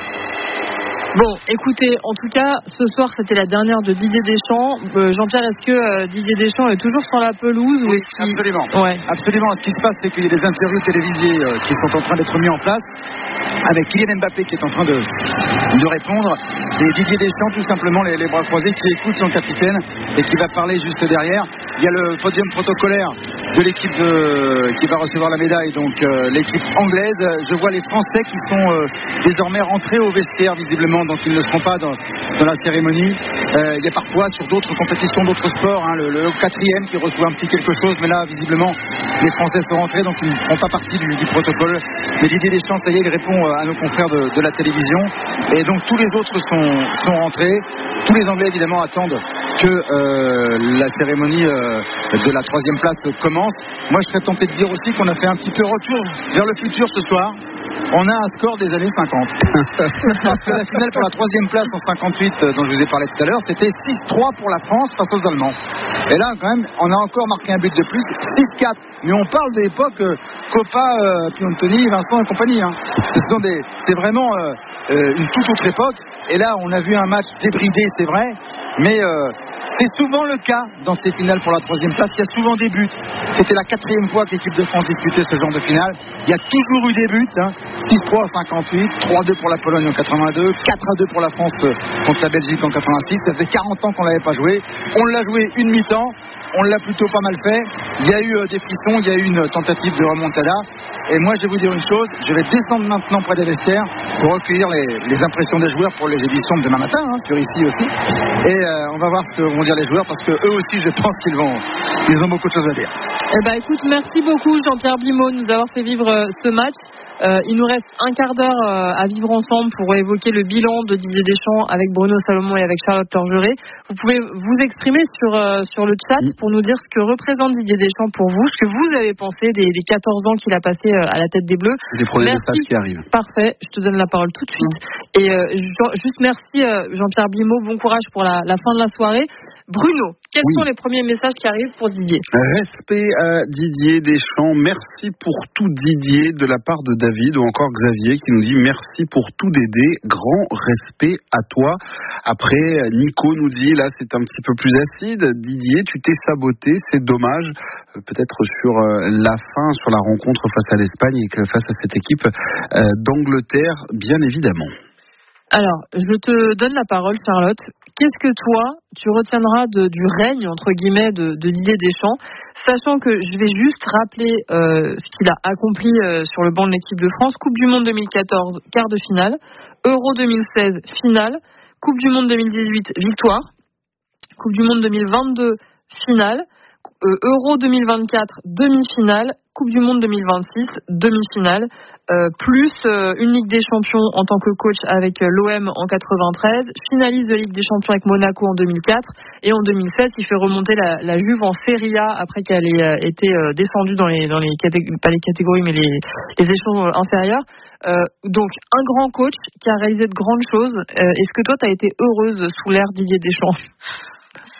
Bon, écoutez, en tout cas, ce soir, c'était la dernière de Didier Deschamps. Euh, Jean-Pierre, est-ce que euh, Didier Deschamps est toujours sur la pelouse ou est-ce qu'il... Absolument. Ouais. Absolument. Ce qui se passe, c'est qu'il y a des interviews télévisées euh, qui sont en train d'être mis en place, avec Kylian Mbappé qui est en train de, de répondre, et Didier Deschamps, tout simplement, les, les bras croisés, qui écoute son capitaine et qui va parler juste derrière. Il y a le podium protocolaire de l'équipe de, qui va recevoir la médaille, donc euh, l'équipe anglaise. Je vois les Français qui sont euh, désormais rentrés au vestiaire, visiblement, donc ils ne seront pas dans, dans la cérémonie. Euh, il y a parfois sur d'autres compétitions, d'autres sports, hein, le, le quatrième qui reçoit un petit quelque chose, mais là, visiblement, les Français sont rentrés, donc ils ne font pas partie du, du protocole. Mais Didier Deschamps, ça y est, il répond à nos confrères de, de la télévision. Et donc tous les autres sont, sont rentrés. Tous les Anglais, évidemment, attendent que euh, la cérémonie euh, de la troisième place commence. Moi, je serais tenté de dire aussi qu'on a fait un petit peu retour vers le futur ce soir. On a un score des années cinquante. Parce que la finale pour la troisième place en cinquante-huit, dont je vous ai parlé tout à l'heure, c'était six trois pour la France face aux Allemands. Et là, quand même, on a encore marqué un but de plus, six quatre. Mais on parle de l'époque euh, Copa, euh, Piontoni, Vincent et compagnie. Hein. Ce sont des, c'est vraiment euh, euh, une toute autre époque. Et là, on a vu un match débridé, c'est vrai, mais euh, c'est souvent le cas dans ces finales pour la troisième place. Il y a souvent des buts. C'était la quatrième fois que l'équipe de France disputait ce genre de finale. Il y a toujours eu des buts. Hein. six trois en cinquante-huit, trois deux pour la Pologne en quatre-vingt-deux, quatre à deux pour la France contre la Belgique en quatre-vingt-six. Ça fait quarante ans qu'on ne l'avait pas joué. On l'a joué une mi-temps. On l'a plutôt pas mal fait. Il y a eu euh, des frissons, il y a eu une tentative de remontada. Et moi, je vais vous dire une chose, je vais descendre maintenant près des vestiaires pour recueillir les, les impressions des joueurs pour les éditions de demain matin, hein, sur ici aussi. Et euh, on va voir ce que vont dire les joueurs, parce que eux aussi, je pense qu'ils vont, ils ont beaucoup de choses à dire. Eh ben, écoute, merci beaucoup Jean-Pierre Blimaud de nous avoir fait vivre euh, ce match. Euh, il nous reste un quart d'heure euh, à vivre ensemble pour évoquer le bilan de Didier Deschamps avec Bruno Salomon et avec Charlotte Torgeret. Vous pouvez vous exprimer sur, euh, sur le chat pour nous dire ce que représente Didier Deschamps pour vous, ce que vous avez pensé des, des quatorze ans qu'il a passé euh, à la tête des Bleus. Des premiers messages qui arrivent. Parfait, je te donne la parole tout de suite. Mmh. Et euh, juste merci euh, Jean-Pierre Blimaud, bon courage pour la, la fin de la soirée. Bruno, quels oui. sont les premiers messages qui arrivent pour Didier? Respect à Didier Deschamps. Merci pour tout Didier de la part de David, ou encore Xavier qui nous dit merci pour tout Dédé. Grand respect à toi. Après, Nico nous dit là c'est un petit peu plus acide. Didier, tu t'es saboté, c'est dommage. Peut-être sur la fin, sur la rencontre face à l'Espagne et face à cette équipe d'Angleterre, bien évidemment. Alors, je te donne la parole, Charlotte. Qu'est-ce que toi, tu retiendras de, du règne, entre guillemets, de, de Didier Deschamps, sachant que je vais juste rappeler euh, ce qu'il a accompli euh, sur le banc de l'équipe de France. Coupe du Monde deux mille quatorze, quart de finale. Euro deux mille seize, finale. Coupe du Monde deux mille dix-huit, victoire. Coupe du Monde deux mille vingt-deux, finale. Euh, Euro deux mille vingt-quatre, demi-finale. Coupe du Monde deux mille vingt-six, demi-finale. Euh, plus euh, une Ligue des Champions en tant que coach avec euh, l'O M en quatre-vingt-treize, finaliste de Ligue des Champions avec Monaco en deux mille quatre, et en deux mille sept il fait remonter la, la Juve en Serie A après qu'elle ait euh, été euh, descendue dans les, dans les catégories, pas les catégories mais les, les échelons inférieurs. Euh, donc un grand coach qui a réalisé de grandes choses. Euh, est-ce que toi tu as été heureuse sous l'ère Didier Deschamps?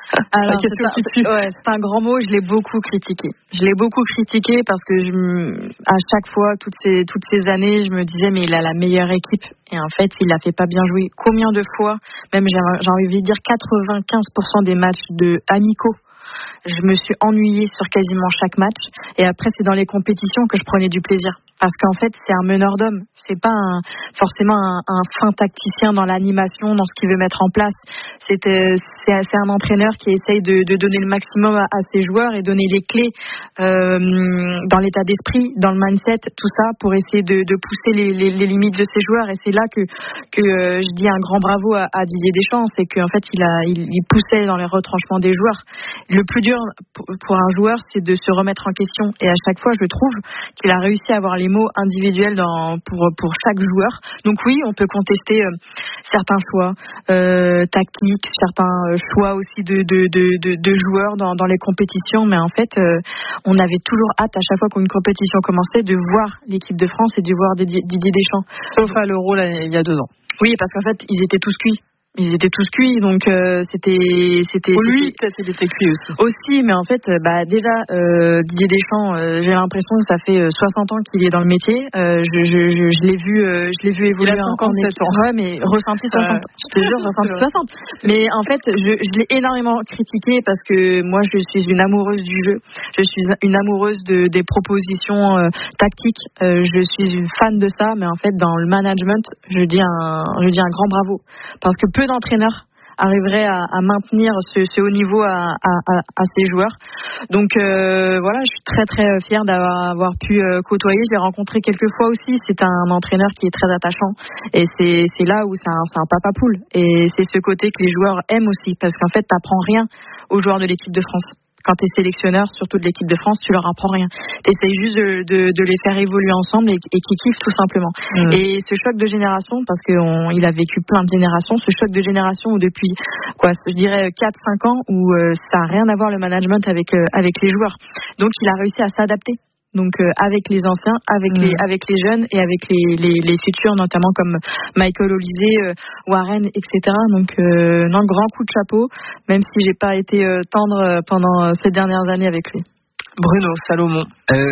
Alors, c'est, un, ouais, c'est un grand mot, je l'ai beaucoup critiqué. Je l'ai beaucoup critiqué parce que je, à chaque fois, toutes ces, toutes ces années, je me disais, mais il a la meilleure équipe. Et en fait, il la fait pas bien jouer. Combien de fois, même j'ai, j'ai envie de dire quatre-vingt-quinze pour cent des matchs de amicaux, je me suis ennuyée sur quasiment chaque match. Et après, c'est dans les compétitions que je prenais du plaisir. Parce qu'en fait, c'est un meneur d'hommes. C'est pas un, forcément un, un fin tacticien dans l'animation, dans ce qu'il veut mettre en place. C'est, euh, c'est, c'est un entraîneur qui essaye de, de donner le maximum à, à ses joueurs et donner les clés euh, dans l'état d'esprit, dans le mindset, tout ça, pour essayer de, de pousser les, les, les limites de ses joueurs. Et c'est là que, que euh, je dis un grand bravo à, à Didier Deschamps. C'est qu'en fait, il, a, il, il poussait dans les retranchements des joueurs. Le plus dur pour un joueur, c'est de se remettre en question. Et à chaque fois, je trouve qu'il a réussi à avoir les mots individuels dans, pour, pour chaque joueur. Donc oui, on peut contester euh, certains choix euh, tactiques, certains choix aussi de, de, de, de, de joueurs dans, dans les compétitions, mais en fait, euh, on avait toujours hâte à chaque fois qu'une compétition commençait de voir l'équipe de France et de voir Didier, Didier Deschamps. Sauf à l'Euro là, il y a deux ans. Oui, parce qu'en fait, ils étaient tous cuits. Ils étaient tous cuits, donc euh, c'était, c'était. Pour lui, c'était... peut-être il était cuit aussi. Aussi, mais en fait, bah déjà euh, Didier Deschamps, euh, j'ai l'impression que ça fait soixante ans qu'il est dans le métier. Euh, je, je, je, je l'ai vu, euh, je l'ai vu évoluer. Il a cinquante-sept ans. Ouais, mais ressenti soixante. Ouais. Je te jure, ressenti soixante. Mais en fait, je, je l'ai énormément critiqué parce que moi, je suis une amoureuse du jeu. Je suis une amoureuse de des propositions euh, tactiques. Euh, je suis une fan de ça, mais en fait, dans le management, je dis un, je dis un grand bravo parce que peu d'entraîneurs arriveraient à, à maintenir ce, ce haut niveau à, à, à ces joueurs. Donc euh, voilà, je suis très très fière d'avoir avoir pu euh, côtoyer. Je l'ai rencontré quelques fois aussi. C'est un entraîneur qui est très attachant et c'est, c'est là où c'est un, c'est un papa poule. Et c'est ce côté que les joueurs aiment aussi parce qu'en fait, t'apprends rien aux joueurs de l'équipe de France. Quand tu es sélectionneur, surtout de l'équipe de France, tu leur apprends rien. Tu essayes juste de, de, de les faire évoluer ensemble et, et qu'ils kiffent tout simplement. Mmh. Et ce choc de génération, parce qu'il a vécu plein de générations, ce choc de génération où depuis, quoi, je dirais quatre cinq ans, où euh, ça n'a rien à voir le management avec, euh, avec les joueurs. Donc il a réussi à s'adapter. Donc euh, avec les anciens, avec mmh. les avec les jeunes et avec les, les, les futurs, notamment comme Michael Olise, euh, Warren, et cetera. Donc euh, non, grand coup de chapeau, même si j'ai pas été euh, tendre pendant ces dernières années avec lui. Bruno Salomon.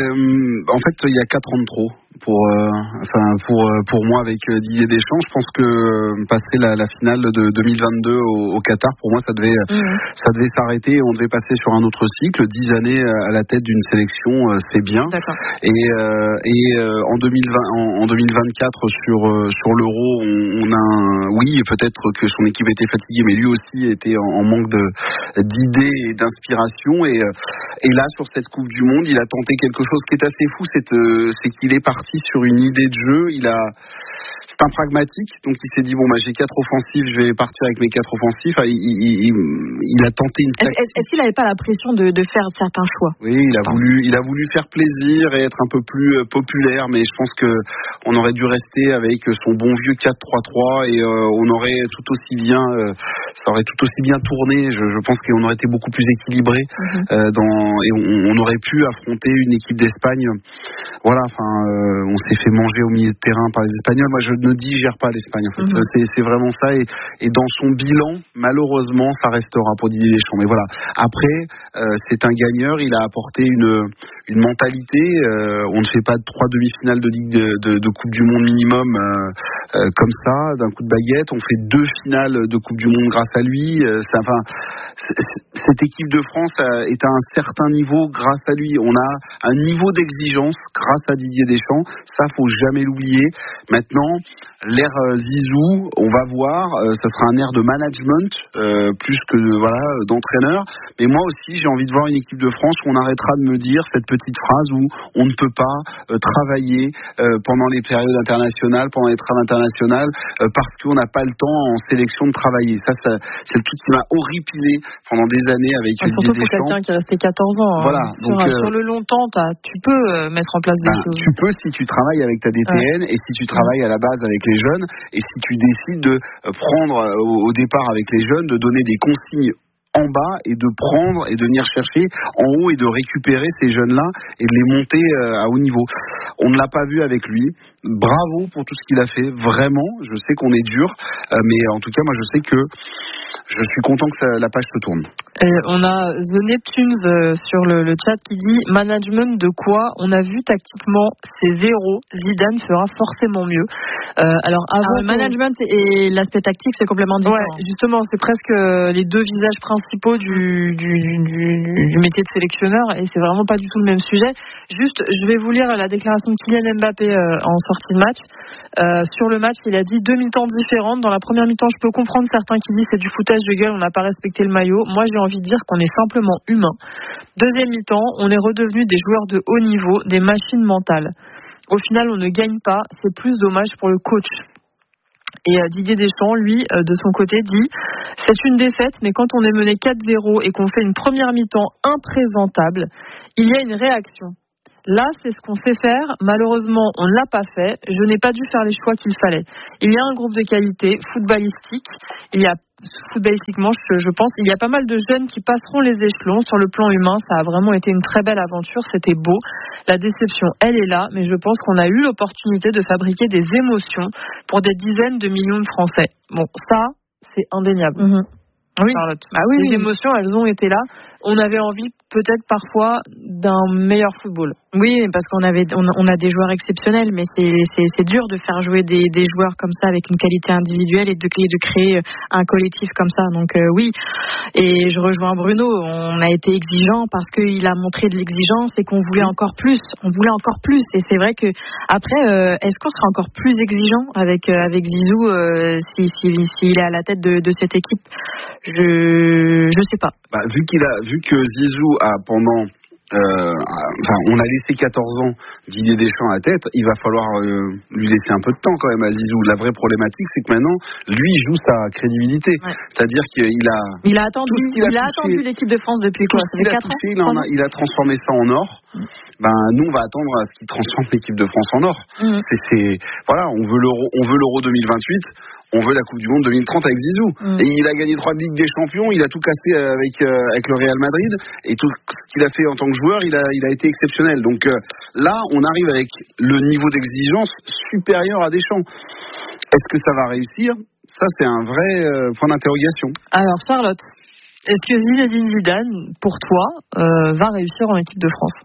Euh, en fait, il y a quatre ans de trop pour, euh, enfin pour pour moi avec Didier Deschamps. Je pense que euh, passer la, la finale de deux mille vingt-deux au, au Qatar, pour moi, ça devait mmh. ça devait s'arrêter. On devait passer sur un autre cycle. Dix années à la tête d'une sélection, euh, c'est bien. D'accord. Et euh, et euh, en deux mille vingt, en, en deux mille vingt-quatre sur euh, sur l'Euro, on, on a un, oui, peut-être que son équipe était fatiguée, mais lui aussi était en, en manque de d'idées et d'inspiration. Et et là, sur cette Coupe du Monde, il a tenté quelque chose qui est assez fou, c'est, euh, c'est qu'il est parti sur une idée de jeu. Il a, c'est un pragmatique, donc il s'est dit bon bah j'ai quatre offensifs, je vais partir avec mes quatre offensifs. Il, il, il, il a tenté une. Est-ce, est-ce qu'il n'avait pas la pression de, de faire certains choix? Oui, il a voulu, il a voulu faire plaisir et être un peu plus populaire, mais je pense que on aurait dû rester avec son bon vieux quatre trois trois et euh, on aurait tout aussi bien, euh, ça aurait tout aussi bien tourné. Je, je pense qu'on aurait été beaucoup plus équilibré mm-hmm. euh, dans et on, on aurait pu affronter une équipe d'Espagne. Voilà, enfin, euh, on s'est fait manger au milieu de terrain par les Espagnols. Moi, je ne digère pas l'Espagne. En fait, mmh. c'est, c'est vraiment ça. Et, et dans son bilan, malheureusement, ça restera pour Didier Deschamps. Mais voilà. Après, euh, c'est un gagneur. Il a apporté une une mentalité. Euh, on ne fait pas trois demi-finales de Ligue de, de, de Coupe du Monde minimum euh, euh, comme ça, d'un coup de baguette. On fait deux finales de Coupe du Monde grâce à lui. Euh, c'est, enfin, c'est, cette équipe de France est à un certain niveau grâce à lui. On a un niveau d'exigence grâce à Didier Deschamps. Ça, faut jamais l'oublier. Maintenant, l'ère euh, Zizou, on va voir. Euh, ça sera un air de management euh, plus que de, voilà d'entraîneur. Mais moi aussi, j'ai envie de voir une équipe de France où on arrêtera de me dire cette petite phrase où on ne peut pas euh, travailler euh, pendant les périodes internationales, pendant les trêves internationales, euh, parce qu'on n'a pas le temps en sélection de travailler. Ça, ça c'est le truc qui m'a horripilé pendant des années avec ah, Didier Deschamps. Surtout pour quelqu'un qui est resté quatorze ans. Voilà. Hein. Donc, sur, euh, sur le long temps, tu peux mettre en place des bah, choses. Tu peux si tu travailles avec ta D T N ouais. et si tu travailles à la base avec les jeunes et si tu décides de prendre au, au départ avec les jeunes, de donner des consignes en bas et de prendre et de venir chercher en haut et de récupérer ces jeunes-là et de les monter à haut niveau. On ne l'a pas vu avec lui. bravo pour tout ce qu'il a fait, vraiment. Je sais qu'on est dur, euh, mais en tout cas, moi, je sais que je suis content que ça, la page se tourne. Et on a The Neptunes euh, sur le, le chat qui dit management de quoi? On a vu tactiquement c'est zéro. Zidane fera forcément mieux. Euh, alors avant alors, le management et l'aspect tactique c'est complètement différent. Ouais, justement, c'est presque les deux visages principaux du, du, du, du métier de sélectionneur et c'est vraiment pas du tout le même sujet. Juste, je vais vous lire la déclaration de Kylian Mbappé euh, en sortie de match. Euh, sur le match, il a dit deux mi-temps différentes. Dans la première mi-temps, je peux comprendre certains qui disent c'est du foutage de gueule, on n'a pas respecté le maillot. Moi, j'ai envie de dire qu'on est simplement humain. Deuxième mi-temps, on est redevenu des joueurs de haut niveau, des machines mentales. Au final, on ne gagne pas. C'est plus dommage pour le coach. Et euh, Didier Deschamps, lui, euh, de son côté, dit « C'est une défaite, mais quand on est mené quatre zéro et qu'on fait une première mi-temps imprésentable, il y a une réaction. Là, c'est ce qu'on sait faire. Malheureusement, on ne l'a pas fait. Je n'ai pas dû faire les choix qu'il fallait. Il y a un groupe de qualité footballistique. Il y a footballistiquement, je, je pense, il y a pas mal de jeunes qui passeront les échelons. Sur le plan humain, ça a vraiment été une très belle aventure. C'était beau. La déception, elle est là. Mais je pense qu'on a eu l'opportunité de fabriquer des émotions pour des dizaines de millions de Français. Bon, ça, c'est indéniable. Mmh. Oui. Charlotte. Ah oui, les oui. émotions, elles ont été là. On avait envie peut-être parfois d'un meilleur football. Oui, parce qu'on avait, on a, on a des joueurs exceptionnels, mais c'est, c'est, c'est dur de faire jouer des, des joueurs comme ça avec une qualité individuelle et de, de créer un collectif comme ça. Donc euh, oui, et je rejoins Bruno. On a été exigeant parce qu'il a montré de l'exigence et qu'on voulait encore plus. On voulait encore plus. Et c'est vrai que après, euh, est-ce qu'on sera encore plus exigeant avec euh, avec Zizou euh, si, si, s'il est à la tête de, de cette équipe? Je je sais pas. Bah, vu qu'il a vu que Zizou a pendant euh, enfin, on a laissé quatorze ans Didier Deschamps à la tête, il va falloir euh, lui laisser un peu de temps quand même à Zizou. La vraie problématique, c'est que maintenant, lui, il joue sa crédibilité. Ouais. C'est-à-dire qu'il a... Il a attendu, il a, il a attendu l'équipe de France depuis quoi? Il a, touché, il, a, il a transformé ça en or. Mm. Ben, nous, on va attendre à ce qu'il transforme l'équipe de France en or. Mm. C'est, c'est, voilà, on veut l'Euro, on veut l'Euro deux mille vingt-huit. On veut la Coupe du Monde deux mille trente avec Zizou. Mm. Et il a gagné trois Ligues des Champions, il a tout cassé avec, euh, avec le Real Madrid. Et tout ce qu'il a fait en tant que joueur, il a, il a été exceptionnel. Donc euh, là, on arrive avec le niveau d'exigence supérieur à Deschamps. Est-ce que ça va réussir? Ça, c'est un vrai euh, point d'interrogation. Alors, Charlotte, est-ce que Zinedine Zidane, pour toi, euh, va réussir en équipe de France?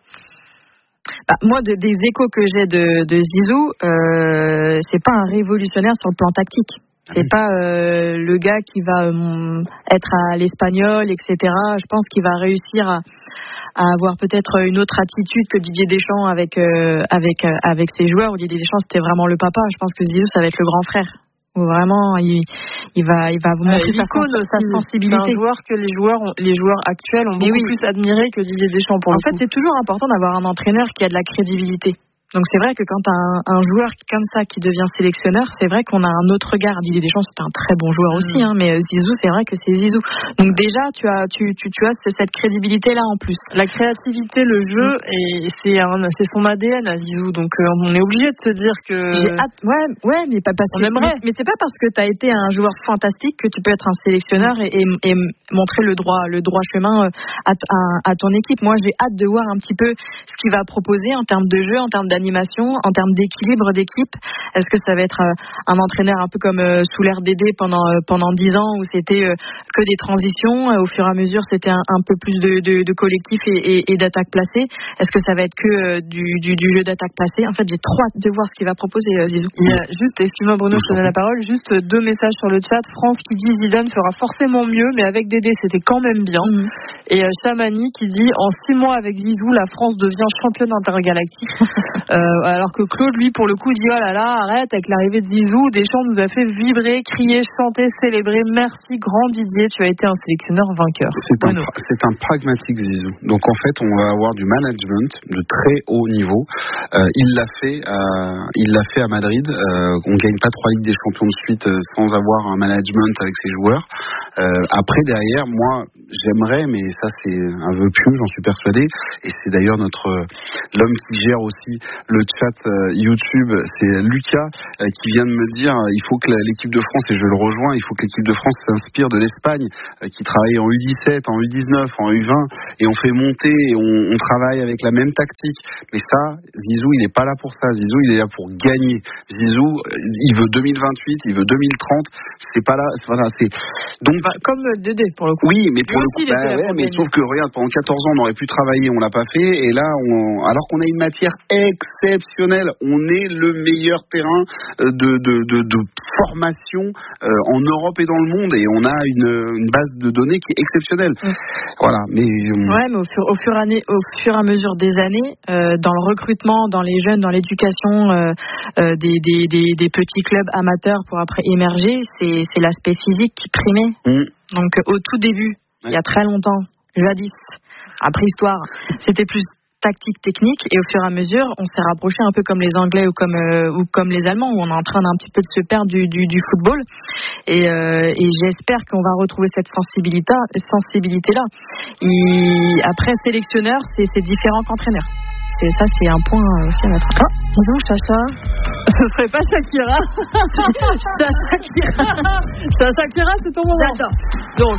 Bah, moi, de, des échos que j'ai de, de Zizou, euh, c'est pas un révolutionnaire sur le plan tactique. C'est pas euh, le gars qui va euh, être à l'espagnol, et cetera. Je pense qu'il va réussir à, à avoir peut-être une autre attitude que Didier Deschamps avec euh, avec euh, avec ses joueurs. Où Didier Deschamps c'était vraiment le papa. Je pense que Zizou ça va être le grand frère. Où vraiment il il va il va vous montrer euh, sa, sa sensibilité. C'est un joueur que les joueurs ont, les joueurs actuels ont beaucoup oui. plus admiré que Didier Deschamps pour en le coup. En fait, c'est toujours important d'avoir un entraîneur qui a de la crédibilité. Donc c'est vrai que quand tu as un, un joueur comme ça qui devient sélectionneur, c'est vrai qu'on a un autre regard. Didier Deschamps c'était un très bon joueur aussi, hein, mais Zizou c'est vrai que c'est Zizou. Donc déjà tu as tu tu, tu as cette crédibilité là en plus. La créativité, le jeu, et c'est un, c'est son A D N à Zizou. Donc euh, on est obligé de se dire que j'ai hâte. Ouais ouais, mais pas parce on que aimerait. Mais, mais c'est pas parce que tu as été un joueur fantastique que tu peux être un sélectionneur et, et, et montrer le droit le droit chemin à, à, à ton équipe. Moi j'ai hâte de voir un petit peu ce qu'il va proposer en termes de jeu, en termes d'animation, en termes d'équilibre d'équipe. Est-ce que ça va être un entraîneur un peu comme sous l'ère Dédé pendant pendant dix ans où c'était que des transitions, au fur et à mesure c'était un, un peu plus de, de, de collectif et, et, et d'attaque placée. Est-ce que ça va être que du, du, du jeu d'attaque placée? En fait j'ai trop hâte de voir ce qu'il va proposer Zizou. Il y a juste, excuse-moi Bruno, je te donne la parole, juste deux messages sur le chat. France qui dit Zidane fera forcément mieux, mais avec Dédé c'était quand même bien. Mmh. Et euh, Chamani qui dit en six mois avec Zizou la France devient championne intergalactique. euh, alors que Claude lui pour le coup dit oh là là arrête, avec l'arrivée de Zizou Deschamps nous a fait vibrer, crier, chanter, célébrer. Merci grand Didier, tu as été un sélectionneur vainqueur. C'est un, c'est un pragmatique Zizou. Donc en fait on va avoir du management de très haut niveau. Euh, il l'a fait à, il l'a fait à Madrid. Euh, on gagne pas trois Ligues des Champions de suite euh, sans avoir un management avec ses joueurs. Euh, après derrière moi j'aimerais, mais ça c'est un vœu pieux, j'en suis persuadé, et c'est d'ailleurs notre l'homme qui gère aussi le chat YouTube, c'est Lucas qui vient de me dire il faut que l'équipe de France, et je le rejoins, il faut que l'équipe de France s'inspire de l'Espagne qui travaille en U dix-sept, en U dix-neuf, en U vingt, et on fait monter et on, on travaille avec la même tactique. Mais ça, Zizou il n'est pas là pour ça, Zizou il est là pour gagner. Zizou il veut deux mille vingt-huit, il veut deux mille trente, c'est pas là, voilà, c'est donc bah, comme Dédé pour le coup. Oui, mais pour Lui le coup, bah, ouais, mais sauf que regarde, pendant quatorze ans on aurait pu travailler, on l'a pas fait, et là on, alors qu'on a une matière exceptionnelle, on est le meilleur terrain de, de, de, de formation euh, en Europe et dans le monde, et on a une, une base de données qui est exceptionnelle. Mmh. Voilà, mais euh... ouais, mais au fur, au fur, année, au fur et à mesure des années, euh, dans le recrutement, dans les jeunes, dans l'éducation euh, euh, des, des, des, des petits clubs amateurs pour après émerger, c'est, c'est l'aspect physique qui primait. Mmh. Donc au tout début, ouais. il y a très longtemps, jadis, après histoire, c'était plus tactique, technique, et au fur et à mesure, on s'est rapproché un peu comme les Anglais ou comme euh, ou comme les Allemands, où on est en train d'un petit peu de se perdre du, du, du football. Et, euh, et j'espère qu'on va retrouver cette sensibilité, sensibilité là. Et après, sélectionneur, c'est, c'est différent qu'entraîneur. Et ça, c'est un point aussi à mettre. Ah, disons, Chacha. Ce serait pas Shakira. Shakira. Shakira, c'est ton moment. J'adore. Donc.